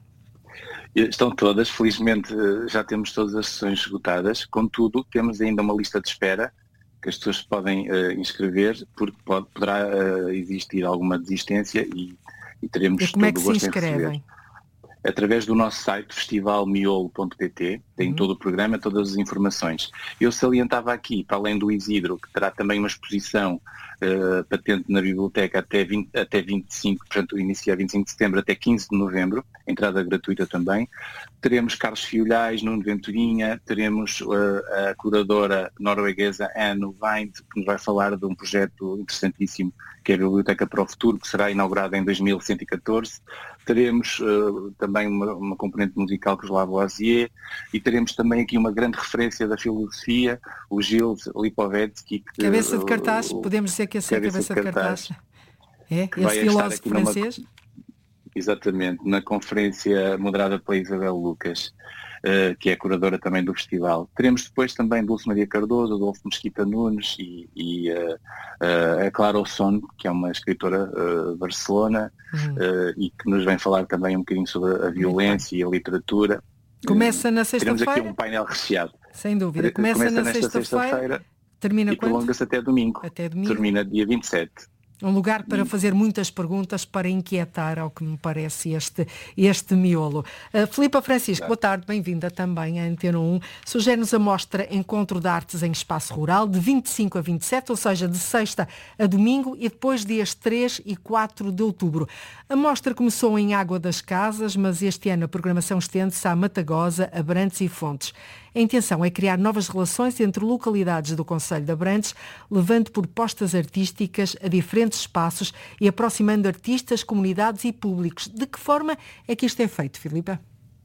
Estão todas, felizmente já temos todas as sessões esgotadas, contudo temos ainda uma lista de espera que as pessoas podem uh, inscrever, porque pode, poderá uh, existir alguma desistência e, e teremos e como todo é que o gosto se inscrevem? Em receber. Através do nosso site festival miolo ponto pt, tem uhum. todo o programa, todas as informações. Eu salientava aqui, para além do Isidro, que terá também uma exposição uh, patente na biblioteca até, vinte, até vinte e cinco, portanto inicia vinte e cinco de setembro até quinze de novembro, entrada gratuita também. Teremos Carlos Fiolhais, Nuno Venturinha, teremos uh, a curadora norueguesa Anne Wind, que nos vai falar de um projeto interessantíssimo, que é a Biblioteca para o Futuro, que será inaugurada em dois mil cento e catorze. Teremos uh, também uma, uma componente musical com os Lavoisier, e teremos também aqui uma grande referência da filosofia, o Gilles Lipovetsky. Que, cabeça de cartaz, uh, podemos dizer que esse é a cabeça de cartaz. cartaz. É, esse filósofo francês. Numa, exatamente, na conferência moderada pela Isabel Lucas, uh, que é a curadora também do festival. Teremos depois também Dulce Maria Cardoso, Adolfo Mesquita Nunes e, e uh, uh, a Clara Osson, que é uma escritora uh, de Barcelona, uhum. uh, e que nos vem falar também um bocadinho sobre a violência e a literatura. Começa na sexta-feira? Teremos aqui um painel recheado. Sem dúvida. Começa, Começa na sexta-feira, sexta termina e prolonga-se até domingo. Até domingo. Termina dia vinte e sete. Um lugar para fazer muitas perguntas, para inquietar, ao que me parece, este, este miolo. Uh, Filipa Francisco, boa tarde, bem-vinda também à Antena um. Sugere-nos a mostra Encontro de Artes em Espaço Rural, de vinte e cinco a vinte e sete, ou seja, de sexta a domingo, e depois dias três e quatro de outubro. A mostra começou em Água das Casas, mas este ano a programação estende-se à Matagosa, Abrantes e Fontes. A intenção é criar novas relações entre localidades do concelho de Abrantes, levando propostas artísticas a diferentes espaços e aproximando artistas, comunidades e públicos. De que forma é que isto é feito, Filipa?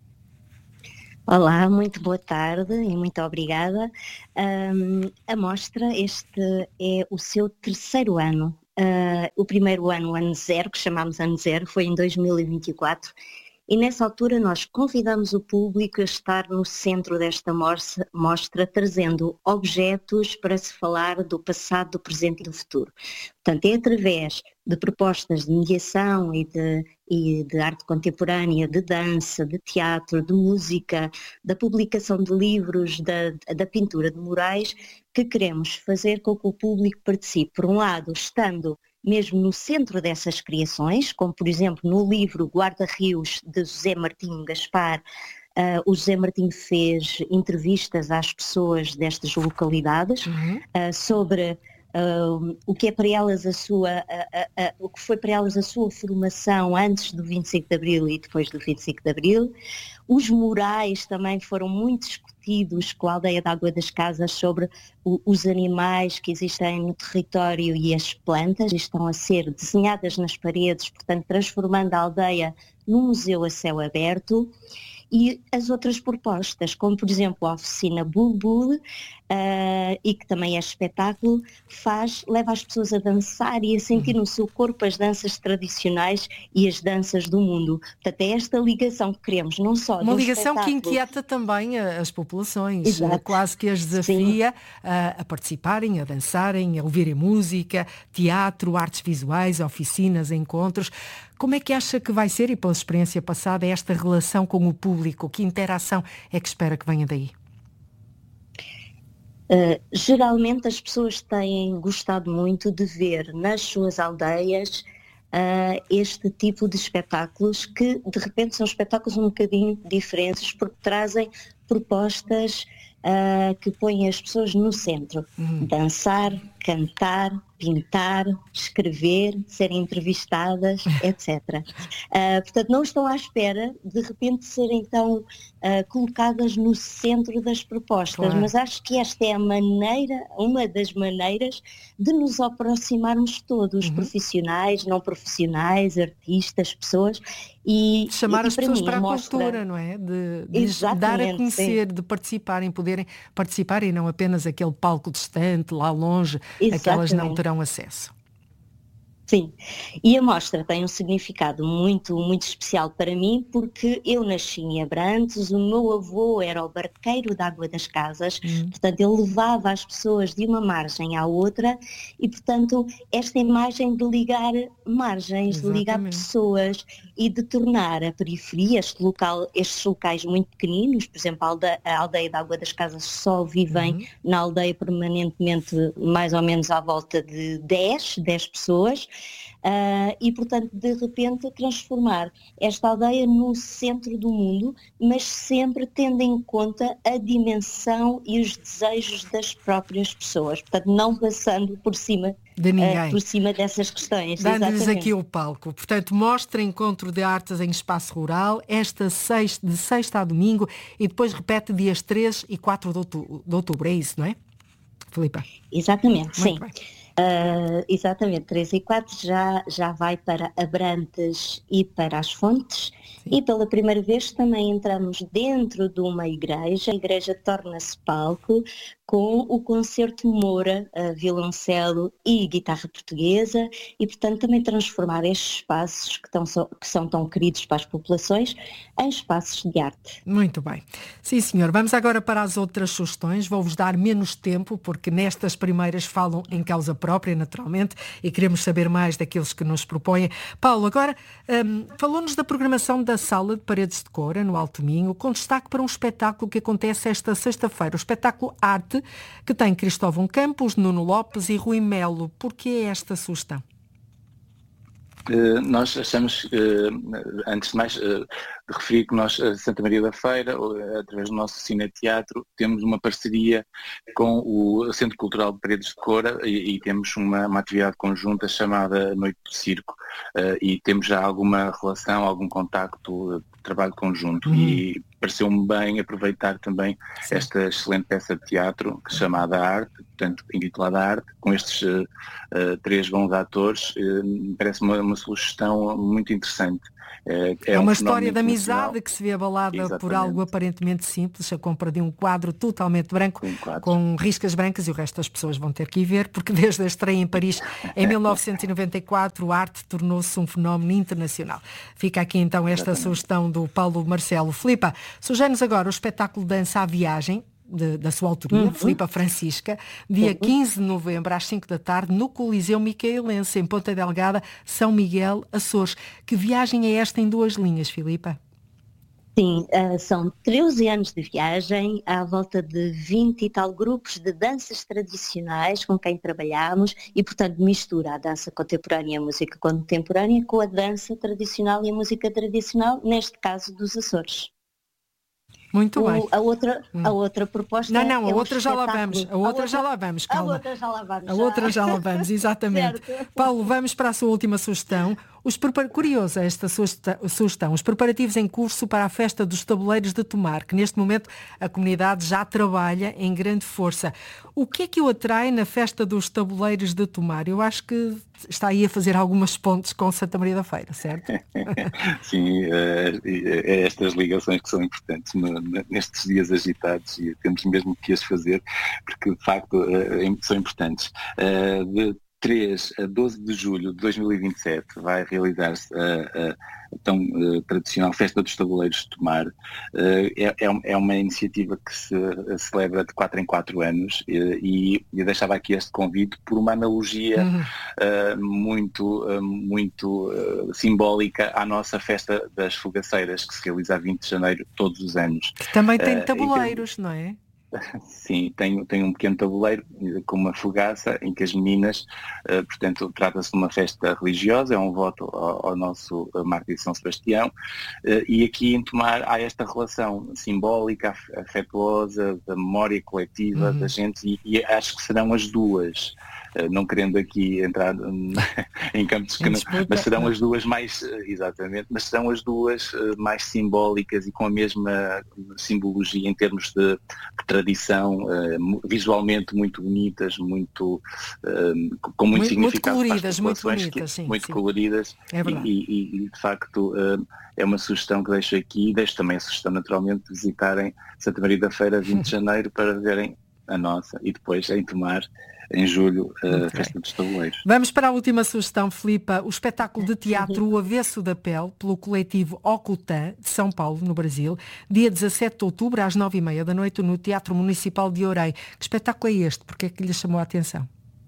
Olá, muito boa tarde e muito obrigada. Um, a mostra, este é o seu terceiro ano uh, o primeiro ano, o ano zero, que chamámos ano zero, foi em dois mil e vinte e quatro, e nessa altura nós convidamos o público a estar no centro desta mostra, trazendo objetos para se falar do passado, do presente e do futuro. Portanto, é através de propostas de mediação e de, e de arte contemporânea, de dança, de teatro, de música, da publicação de livros, da, da pintura de murais, que queremos fazer com que o público participe, por um lado, estando mesmo no centro dessas criações, como por exemplo no livro Guarda-Rios de José Martinho Gaspar, uh, o José Martinho fez entrevistas às pessoas destas localidades, uhum. uh, sobre uh, o que é para elas a sua, uh, uh, uh, o que foi para elas a sua formação antes do vinte e cinco de Abril e depois do vinte e cinco de Abril. Os murais também foram muito discutidos com a aldeia da Água das Casas sobre o, os animais que existem no território e as plantas, estão a ser desenhadas nas paredes, portanto transformando a aldeia num museu a céu aberto. E as outras propostas, como por exemplo a oficina Bulbul, uh, e que também é espetáculo, faz, leva as pessoas a dançar e a sentir no seu corpo as danças tradicionais e as danças do mundo. Portanto, é esta ligação que queremos, não só Uma um ligação espetáculo... que inquieta também as populações, Exato. Quase que as desafia a, a participarem, a dançarem, a ouvirem música, teatro, artes visuais, oficinas, encontros. Como é que acha que vai ser, e pela experiência passada, esta relação com o público? Que interação é que espera que venha daí? Uh, geralmente as pessoas têm gostado muito de ver nas suas aldeias uh, este tipo de espetáculos, que de repente são espetáculos um bocadinho diferentes, porque trazem propostas uh, que põem as pessoas no centro. Uhum. Dançar, cantar, pintar, escrever, serem entrevistadas, etcétera. Uh, portanto, não estão à espera de repente serem então uh, colocadas no centro das propostas, claro. Mas acho que esta é a maneira, uma das maneiras de nos aproximarmos todos, uhum. profissionais, não profissionais, artistas, pessoas, e chamar e, as para pessoas mim, para a mostra... cultura, não é? De, de dar a conhecer, sim. De participarem, poderem participar e não apenas aquele palco distante, lá longe, Exatamente. A que elas não terão acesso. Sim, e a mostra tem um significado muito, muito especial para mim, porque eu nasci em Abrantes, o meu avô era o barqueiro da Água das Casas, hum. portanto ele levava as pessoas de uma margem à outra e, portanto, esta imagem de ligar margens, Exatamente. De ligar pessoas e de tornar a periferia, este local, estes locais muito pequeninos, por exemplo, a aldeia, a aldeia da Água das Casas só vivem hum. na aldeia permanentemente mais ou menos à volta de dez, dez pessoas, Uh, e, portanto, de repente transformar esta aldeia no centro do mundo, mas sempre tendo em conta a dimensão e os desejos das próprias pessoas, portanto, não passando por cima, de ninguém. Uh, por cima dessas questões. Dando-lhes aqui o palco. Portanto, mostra encontro de artes em espaço rural, esta sexta, de sexta a domingo, e depois repete dias três e quatro de outubro, de outubro. É isso, não é, Filipa? Exatamente, Muito sim. Bem. Uh, exatamente, três e quatro já, já vai para Abrantes e para as Fontes. Sim. E pela primeira vez também entramos dentro de uma igreja, a igreja torna-se palco com o concerto Moura, uh, violoncelo e guitarra portuguesa, e portanto também transformar estes espaços que, tão, que são tão queridos para as populações em espaços de arte. Muito bem. Sim, senhor. Vamos agora para as outras sugestões. Vou-vos dar menos tempo, porque nestas primeiras falam em causa própria, naturalmente, e queremos saber mais daqueles que nos propõem. Paulo, agora um, falou-nos da programação da Sala de Paredes de Cora, no Alto Minho, com destaque para um espetáculo que acontece esta sexta-feira, o espetáculo Arte, que tem Cristóvão Campos, Nuno Lopes e Rui Melo. Por que esta sugestão? Uh, nós achamos, uh, antes de mais, uh, de referir que nós, uh, Santa Maria da Feira, uh, através do nosso Cineteatro, temos uma parceria com o Centro Cultural de Paredes de Cora e, e temos uma, uma atividade conjunta chamada Noite do Circo, uh, e temos já alguma relação, algum contacto, uh, trabalho conjunto. Uhum. E pareceu-me bem aproveitar também Sim. esta excelente peça de teatro chamada Arte, portanto intitulada Arte, com estes uh, uh, três bons atores, uh, parece uma, uma sugestão muito interessante. É, é, é uma um história de amizade que se vê abalada Exatamente. Por algo aparentemente simples, a compra de um quadro totalmente branco, um quadro. Com riscas brancas, e o resto das pessoas vão ter que ir ver, porque desde a estreia em Paris em mil novecentos e noventa e quatro, a arte tornou-se um fenómeno internacional. Fica aqui então esta Exatamente. Sugestão do Paulo Marcelo. Filipa, sugere-nos agora o espetáculo Dança à Viagem, De, da sua autoria, uhum. Filipa Francisca, dia uhum. quinze de novembro, às cinco da tarde, no Coliseu Micaelense, em Ponta Delgada, São Miguel, Açores. Que viagem é esta em duas linhas, Filipa? Sim, uh, são treze anos de viagem, à volta de vinte e tal grupos de danças tradicionais com quem trabalhamos e, portanto, mistura a dança contemporânea e a música contemporânea com a dança tradicional e a música tradicional, neste caso dos Açores. Muito o, bem. A outra, hum. a outra proposta Não, não, a é outra um já lá vamos. A outra, a outra já lá vamos, calma. A outra já lá vamos. A já. outra já lá vamos, exatamente. Paulo, vamos para a sua última sugestão. Os prepar... Curiosa esta sugestão. Os preparativos em curso para a festa dos tabuleiros de Tomar, que neste momento a comunidade já trabalha em grande força. O que é que o atrai na festa dos tabuleiros de Tomar? Eu acho que está aí a fazer algumas pontes com Santa Maria da Feira, certo? Sim, é, é estas ligações que são importantes no, nestes dias agitados e temos mesmo que as fazer, porque de facto são importantes. De três a doze de julho de dois mil e vinte e sete vai realizar-se a, a, a tão uh, tradicional Festa dos Tabuleiros de Tomar. Uh, é, é uma iniciativa que se uh, celebra de quatro em quatro anos uh, e eu deixava aqui este convite por uma analogia uhum. uh, muito, uh, muito uh, simbólica à nossa Festa das Fogaceiras, que se realiza a vinte de janeiro todos os anos. Que também tem tabuleiros, uh, não é? Sim, tem, tem um pequeno tabuleiro com uma fogaça em que as meninas, uh, portanto, trata-se de uma festa religiosa, é um voto ao, ao nosso mártir São Sebastião, uh, e aqui em Tomar há esta relação simbólica, afetuosa, da memória coletiva uhum. da gente, e, e acho que serão as duas. Uh, não querendo aqui entrar um, em campos que não, mas serão as duas mais, uh, exatamente, mas serão as duas uh, mais simbólicas e com a mesma simbologia em termos de, de tradição, uh, visualmente muito bonitas, muito, uh, com muito, muito significado. Muito coloridas, muito bonitas, que, sim. Muito sim. coloridas é e, e, e de facto uh, é uma sugestão que deixo aqui e deixo também a sugestão naturalmente de visitarem Santa Maria da Feira vinte de janeiro para verem a nossa e depois em Tomar em julho, a Festa dos Tabuleiros. Vamos para a última sugestão, Filipa. O espetáculo de teatro O Avesso da Pele, pelo coletivo Ocultã, de São Paulo, no Brasil, dia dezassete de outubro, às nove e meia da noite, no Teatro Municipal de Orem. Que espetáculo é este? Porque é que lhe chamou a atenção?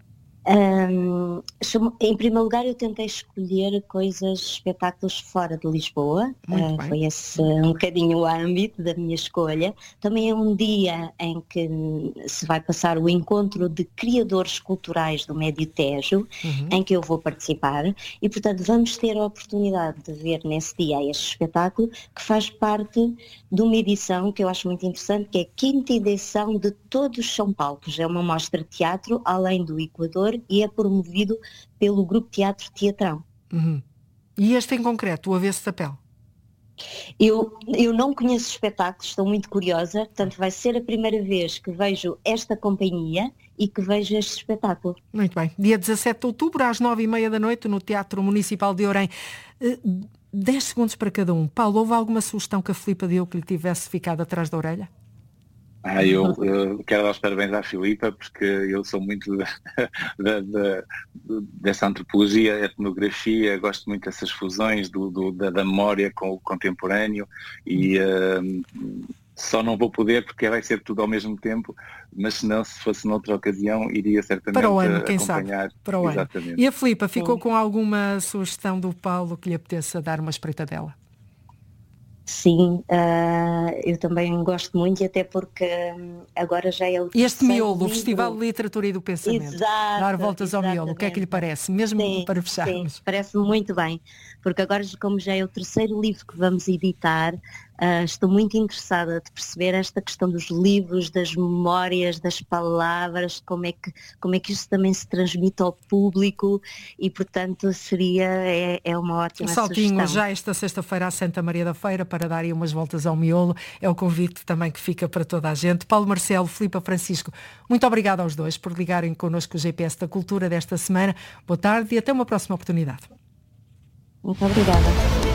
Um, em primeiro lugar eu tentei escolher coisas, espetáculos fora de Lisboa, uh, foi esse um bocadinho o âmbito da minha escolha. Também é um dia em que se vai passar o encontro de criadores culturais do Médio Tejo, uhum. em que eu vou participar e portanto vamos ter a oportunidade de ver nesse dia este espetáculo que faz parte de uma edição que eu acho muito interessante, que é a quinta edição de Todos São Palcos. É uma mostra de teatro além do Equador e é promovido pelo Grupo Teatro Teatrão. Uhum. E este em concreto, o Avesso da Pele? Eu, eu não conheço espetáculos, estou muito curiosa, portanto vai ser a primeira vez que vejo esta companhia e que vejo este espetáculo. Muito bem. Dia dezassete de outubro, às nove e meia da noite, no Teatro Municipal de Orem. Uh, dez segundos para cada um. Paulo, houve alguma sugestão que a Filipa deu que lhe tivesse ficado atrás da orelha? Ah, eu, eu quero dar os parabéns à Filipa porque eu sou muito da, da, da, dessa antropologia, etnografia, gosto muito dessas fusões do, do, da, da memória com o contemporâneo e uh, só não vou poder porque vai ser tudo ao mesmo tempo, mas se não, se fosse noutra ocasião, iria certamente para o ano, quem acompanhar. Sabe? Para o Exatamente. ano. E a Filipa, ficou com alguma sugestão do Paulo que lhe apeteça dar uma espreitadela? Sim, uh, eu também gosto muito e até porque agora já é o Este miolo, livro. O Festival de Literatura e do Pensamento. Exato, dar voltas exatamente. Ao miolo, o que é que lhe parece? Mesmo sim, para fecharmos. Sim, parece-me muito bem, porque agora como já é o terceiro livro que vamos editar, Uh, estou muito interessada de perceber esta questão dos livros, das memórias, das palavras, como é que, como é que isso também se transmite ao público e, portanto, seria, é, é uma ótima um saltinho sugestão. Já esta sexta-feira à Santa Maria da Feira para darem umas voltas ao miolo. É o convite também que fica para toda a gente. Paulo Marcelo, Filipe Francisco, muito obrigada aos dois por ligarem connosco o G P S da Cultura desta semana. Boa tarde e até uma próxima oportunidade. Muito obrigada.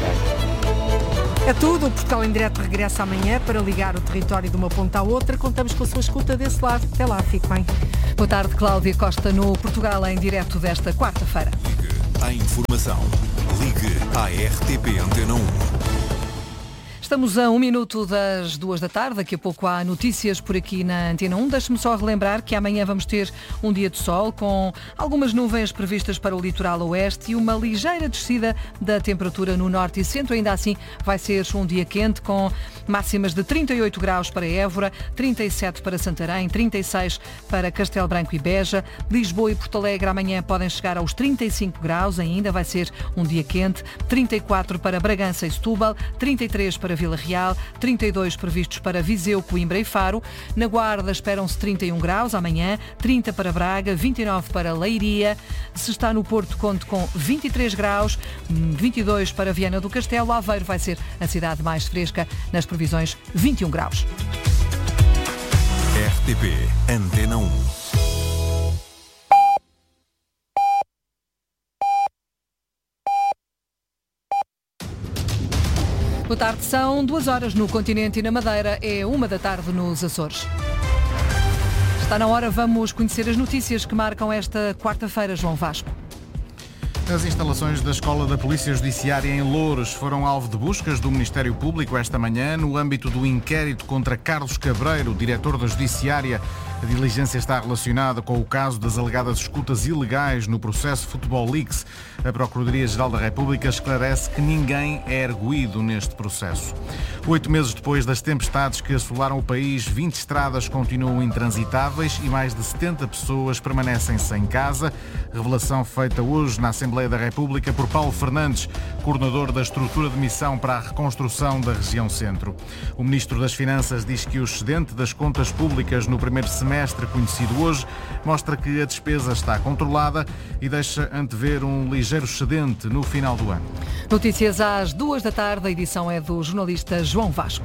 É tudo, o Portugal em Direto regressa amanhã para ligar o território de uma ponta à outra. Contamos com a sua escuta desse lado. Até lá, fique bem. Boa tarde, Cláudia Costa, no Portugal em Direto desta quarta-feira. Ligue à informação. Ligue à R T P Antena um. Estamos a um minuto das duas da tarde, daqui a pouco há notícias por aqui na Antena um. Deixe-me só relembrar que amanhã vamos ter um dia de sol com algumas nuvens previstas para o litoral oeste e uma ligeira descida da temperatura no norte e centro. Ainda assim vai ser um dia quente com máximas de trinta e oito graus para Évora, trinta e sete para Santarém, trinta e seis para Castelo Branco e Beja. Lisboa e Porto Alegre amanhã podem chegar aos trinta e cinco graus, ainda vai ser um dia quente, trinta e quatro para Bragança e Setúbal, trinta e três para Vila Real, trinta e dois previstos para Viseu, Coimbra e Faro. Na Guarda esperam-se trinta e um graus amanhã, trinta para Braga, vinte e nove para Leiria. Se está no Porto, conte com vinte e três graus, vinte e dois para Viana do Castelo. Aveiro vai ser a cidade mais fresca, nas previsões vinte e um graus. R T P Antena um. Boa tarde, são duas horas no continente e na Madeira, é uma da tarde nos Açores. Está na hora, vamos conhecer as notícias que marcam esta quarta-feira, João Vasco. As instalações da Escola da Polícia Judiciária em Loures foram alvo de buscas do Ministério Público esta manhã no âmbito do inquérito contra Carlos Cabreiro, diretor da Judiciária. A diligência está relacionada com o caso das alegadas escutas ilegais no processo Futebol Leaks. A Procuradoria-Geral da República esclarece que ninguém é erguido neste processo. Oito meses depois das tempestades que assolaram o país, vinte estradas continuam intransitáveis e mais de setenta pessoas permanecem sem casa. Revelação feita hoje na Assembleia da República por Paulo Fernandes, coordenador da estrutura de missão para a reconstrução da região centro. O Ministro das Finanças diz que o excedente das contas públicas no primeiro semestre, conhecido hoje, mostra que a despesa está controlada e deixa antever um ligeiro excedente no final do ano. Notícias às duas da tarde, a edição é do jornalista João Vasco.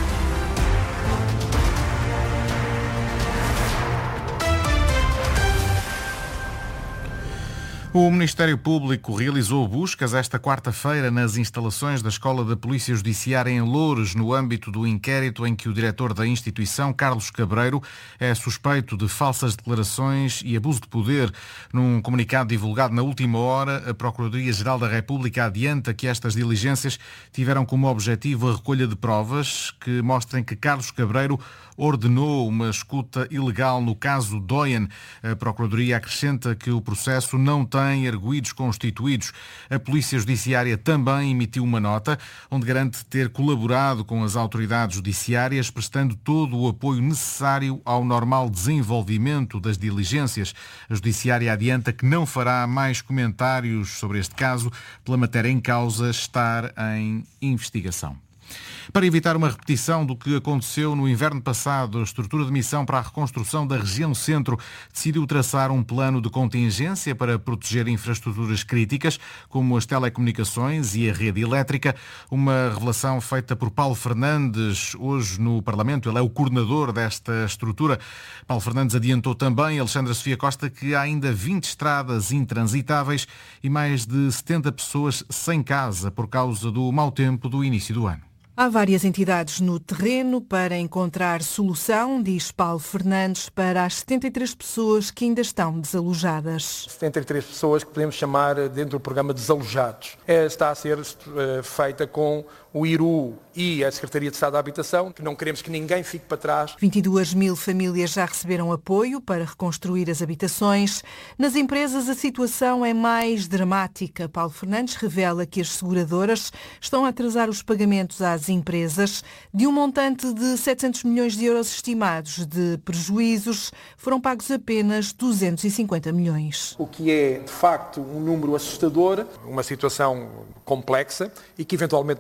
O Ministério Público realizou buscas esta quarta-feira nas instalações da Escola da Polícia Judiciária em Loures, no âmbito do inquérito em que o diretor da instituição, Carlos Cabreiro, é suspeito de falsas declarações e abuso de poder. Num comunicado divulgado na última hora, a Procuradoria-Geral da República adianta que estas diligências tiveram como objetivo a recolha de provas que mostrem que Carlos Cabreiro ordenou uma escuta ilegal no caso Doyen. A Procuradoria acrescenta que o processo não tem arguidos constituídos. A Polícia Judiciária também emitiu uma nota onde garante ter colaborado com as autoridades judiciárias, prestando todo o apoio necessário ao normal desenvolvimento das diligências. A Judiciária adianta que não fará mais comentários sobre este caso, pela matéria em causa estar em investigação. Para evitar uma repetição do que aconteceu no inverno passado, a estrutura de missão para a reconstrução da região centro decidiu traçar um plano de contingência para proteger infraestruturas críticas, como as telecomunicações e a rede elétrica. Uma revelação feita por Paulo Fernandes hoje no Parlamento. Ele é o coordenador desta estrutura. Paulo Fernandes adiantou também, Alexandra Sofia Costa, que há ainda vinte estradas intransitáveis e mais de setenta pessoas sem casa por causa do mau tempo do início do ano. Há várias entidades no terreno para encontrar solução, diz Paulo Fernandes, para as setenta e três pessoas que ainda estão desalojadas. setenta e três pessoas que podemos chamar dentro do programa desalojados. É, está a ser é, feita com o I R U e a Secretaria de Estado da Habitação, que não queremos que ninguém fique para trás. vinte e duas mil famílias já receberam apoio para reconstruir as habitações. Nas empresas a situação é mais dramática. Paulo Fernandes revela que as seguradoras estão a atrasar os pagamentos às empresas. De um montante de setecentos milhões de euros estimados de prejuízos, foram pagos apenas duzentos e cinquenta milhões. O que é, de facto, um número assustador, uma situação complexa e que eventualmente também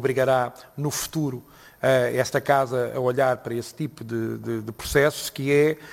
obrigará no futuro esta casa a olhar para esse tipo de, de, de processos, que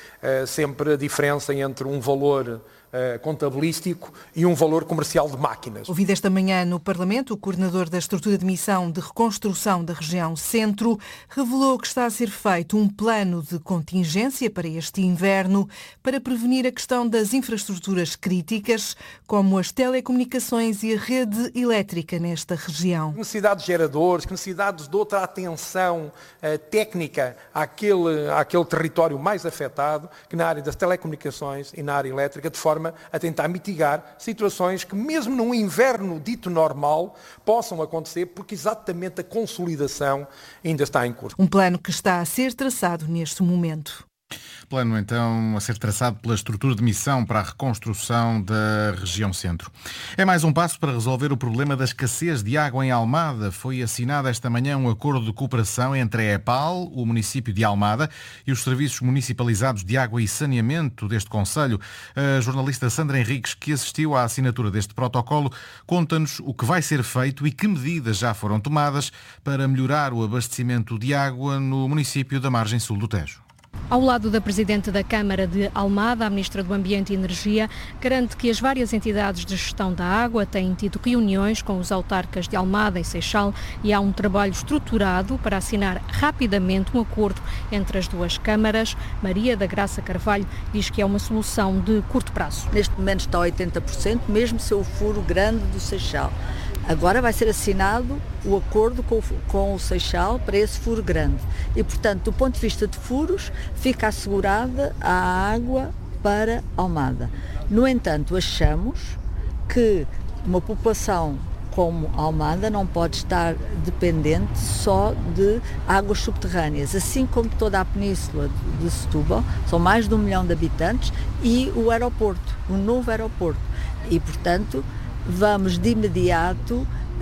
é sempre a diferença entre um valor Uh, contabilístico e um valor comercial de máquinas. Ouvido esta manhã no Parlamento, o coordenador da estrutura de missão de reconstrução da região Centro revelou que está a ser feito um plano de contingência para este inverno para prevenir a questão das infraestruturas críticas, como as telecomunicações e a rede elétrica nesta região. Necessidades de geradores, necessidades de outra atenção uh, técnica àquele, àquele território mais afetado, que na área das telecomunicações e na área elétrica, de forma a tentar mitigar situações que mesmo num inverno dito normal possam acontecer, porque exatamente a consolidação ainda está em curso. Um plano que está a ser traçado neste momento. Plano, então, a ser traçado pela estrutura de missão para a reconstrução da região Centro. É mais um passo para resolver o problema da escassez de água em Almada. Foi assinado esta manhã um acordo de cooperação entre a EPAL, o município de Almada, e os serviços municipalizados de água e saneamento deste concelho. A jornalista Sandra Henriques, que assistiu à assinatura deste protocolo, conta-nos o que vai ser feito e que medidas já foram tomadas para melhorar o abastecimento de água no município da margem sul do Tejo. Ao lado da Presidente da Câmara de Almada, a Ministra do Ambiente e Energia garante que as várias entidades de gestão da água têm tido reuniões com os autarcas de Almada e Seixal e há um trabalho estruturado para assinar rapidamente um acordo entre as duas câmaras. Maria da Graça Carvalho diz que é uma solução de curto prazo. Neste momento está a oitenta por cento, mesmo se o furo grande do Seixal. Agora vai ser assinado o acordo com, com o Seixal para esse furo grande e, portanto, do ponto de vista de furos, fica assegurada a água para Almada. No entanto, achamos que uma população como Almada não pode estar dependente só de águas subterrâneas, assim como toda a península de Setúbal, são mais de um milhão de habitantes, e o aeroporto, o novo aeroporto. E, portanto, vamos de imediato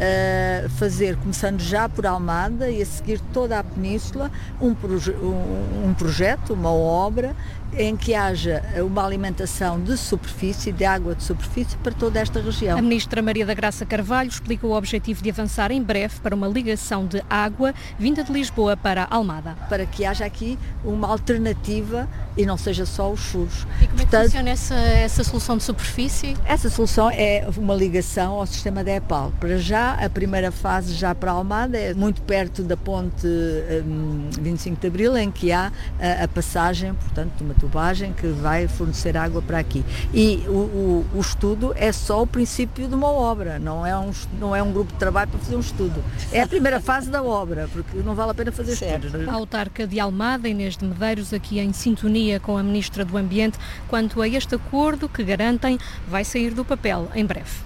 uh, fazer, começando já por Almada e a seguir toda a península, um, proje- um, um projeto, uma obra em que haja uma alimentação de superfície, de água de superfície para toda esta região. A Ministra Maria da Graça Carvalho explica o objetivo de avançar em breve para uma ligação de água vinda de Lisboa para Almada. Para que haja aqui uma alternativa e não seja só os furos. E como Portanto, é que funciona essa, essa solução de superfície? Essa solução é uma ligação ao sistema da EPAL. Para já, a primeira fase já para Almada é muito perto da ponte um, vinte e cinco de Abril, em que há a, a passagem, portanto, de uma tubagem que vai fornecer água para aqui. E o, o, o estudo é só o princípio de uma obra, não é, um, não é um grupo de trabalho para fazer um estudo. É a primeira fase da obra, porque não vale a pena fazer estudos. A autarca de Almada, Inês de Medeiros, aqui em sintonia com a Ministra do Ambiente, quanto a este acordo que garantem vai sair do papel em breve.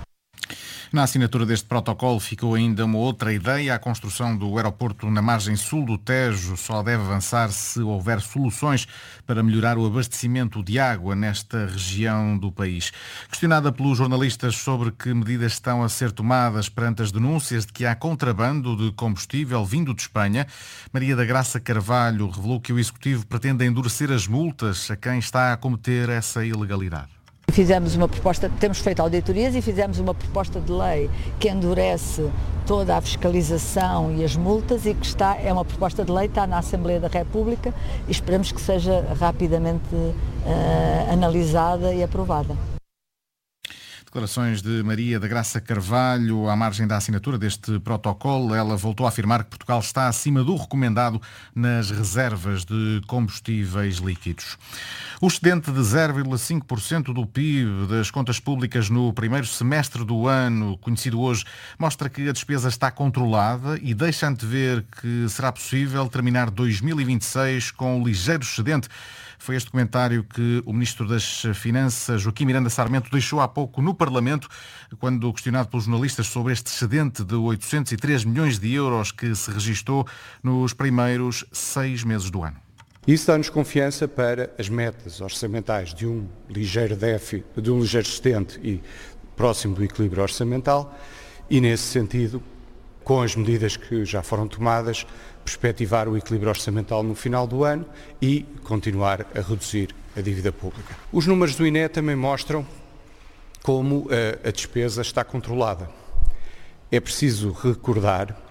Na assinatura deste protocolo ficou ainda uma outra ideia. A construção do aeroporto na margem sul do Tejo só deve avançar se houver soluções para melhorar o abastecimento de água nesta região do país. Questionada pelos jornalistas sobre que medidas estão a ser tomadas perante as denúncias de que há contrabando de combustível vindo de Espanha, Maria da Graça Carvalho revelou que o Executivo pretende endurecer as multas a quem está a cometer essa ilegalidade. Fizemos uma proposta, temos feito auditorias e fizemos uma proposta de lei que endurece toda a fiscalização e as multas e que está, é uma proposta de lei, está na Assembleia da República e esperamos que seja rapidamente uh, analisada e aprovada. Declarações de Maria da Graça Carvalho à margem da assinatura deste protocolo. Ela voltou a afirmar que Portugal está acima do recomendado nas reservas de combustíveis líquidos. O excedente de zero vírgula cinco por cento do P I B das contas públicas no primeiro semestre do ano, conhecido hoje, mostra que a despesa está controlada e deixa antever que será possível terminar dois mil e vinte e seis com um ligeiro excedente. Foi este comentário que o Ministro das Finanças, Joaquim Miranda Sarmento, deixou há pouco no Parlamento, quando questionado pelos jornalistas sobre este excedente de oitocentos e três milhões de euros que se registou nos primeiros seis meses do ano. Isso dá-nos confiança para as metas orçamentais de um ligeiro déficit, de um ligeiro excedente e próximo do equilíbrio orçamental e, nesse sentido, com as medidas que já foram tomadas, perspectivar o equilíbrio orçamental no final do ano e continuar a reduzir a dívida pública. Os números do I N E também mostram como a, a despesa está controlada. É preciso recordar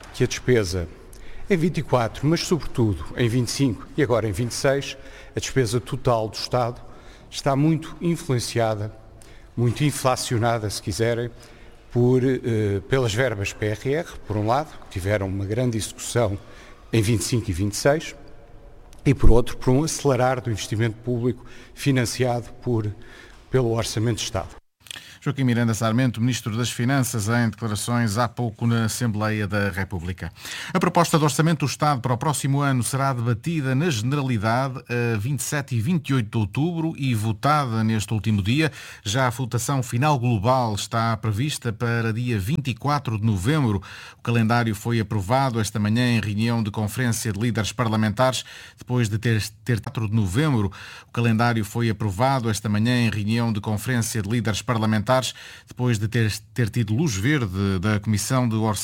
que a despesa em vinte e quatro, mas sobretudo em vinte e cinco e agora em vinte e seis, a despesa total do Estado está muito influenciada, muito inflacionada, se quiserem, por, eh, pelas verbas P R R, por um lado, que tiveram uma grande execução em vinte e cinco e vinte e seis, e por outro, por um acelerar do investimento público financiado por, pelo Orçamento de Estado. Joaquim Miranda Sarmento, Ministro das Finanças, em declarações há pouco na Assembleia da República. A proposta de Orçamento do Estado para o próximo ano será debatida na Generalidade a vinte e sete e vinte e oito de outubro e votada neste último dia. Já a votação final global está prevista para dia vinte e quatro de novembro. O calendário foi aprovado esta manhã em reunião de Conferência de Líderes Parlamentares, depois de ter, ter quatro de novembro. O calendário foi aprovado esta manhã em reunião de Conferência de Líderes Parlamentares, depois de ter, ter tido luz verde da Comissão de Orçamento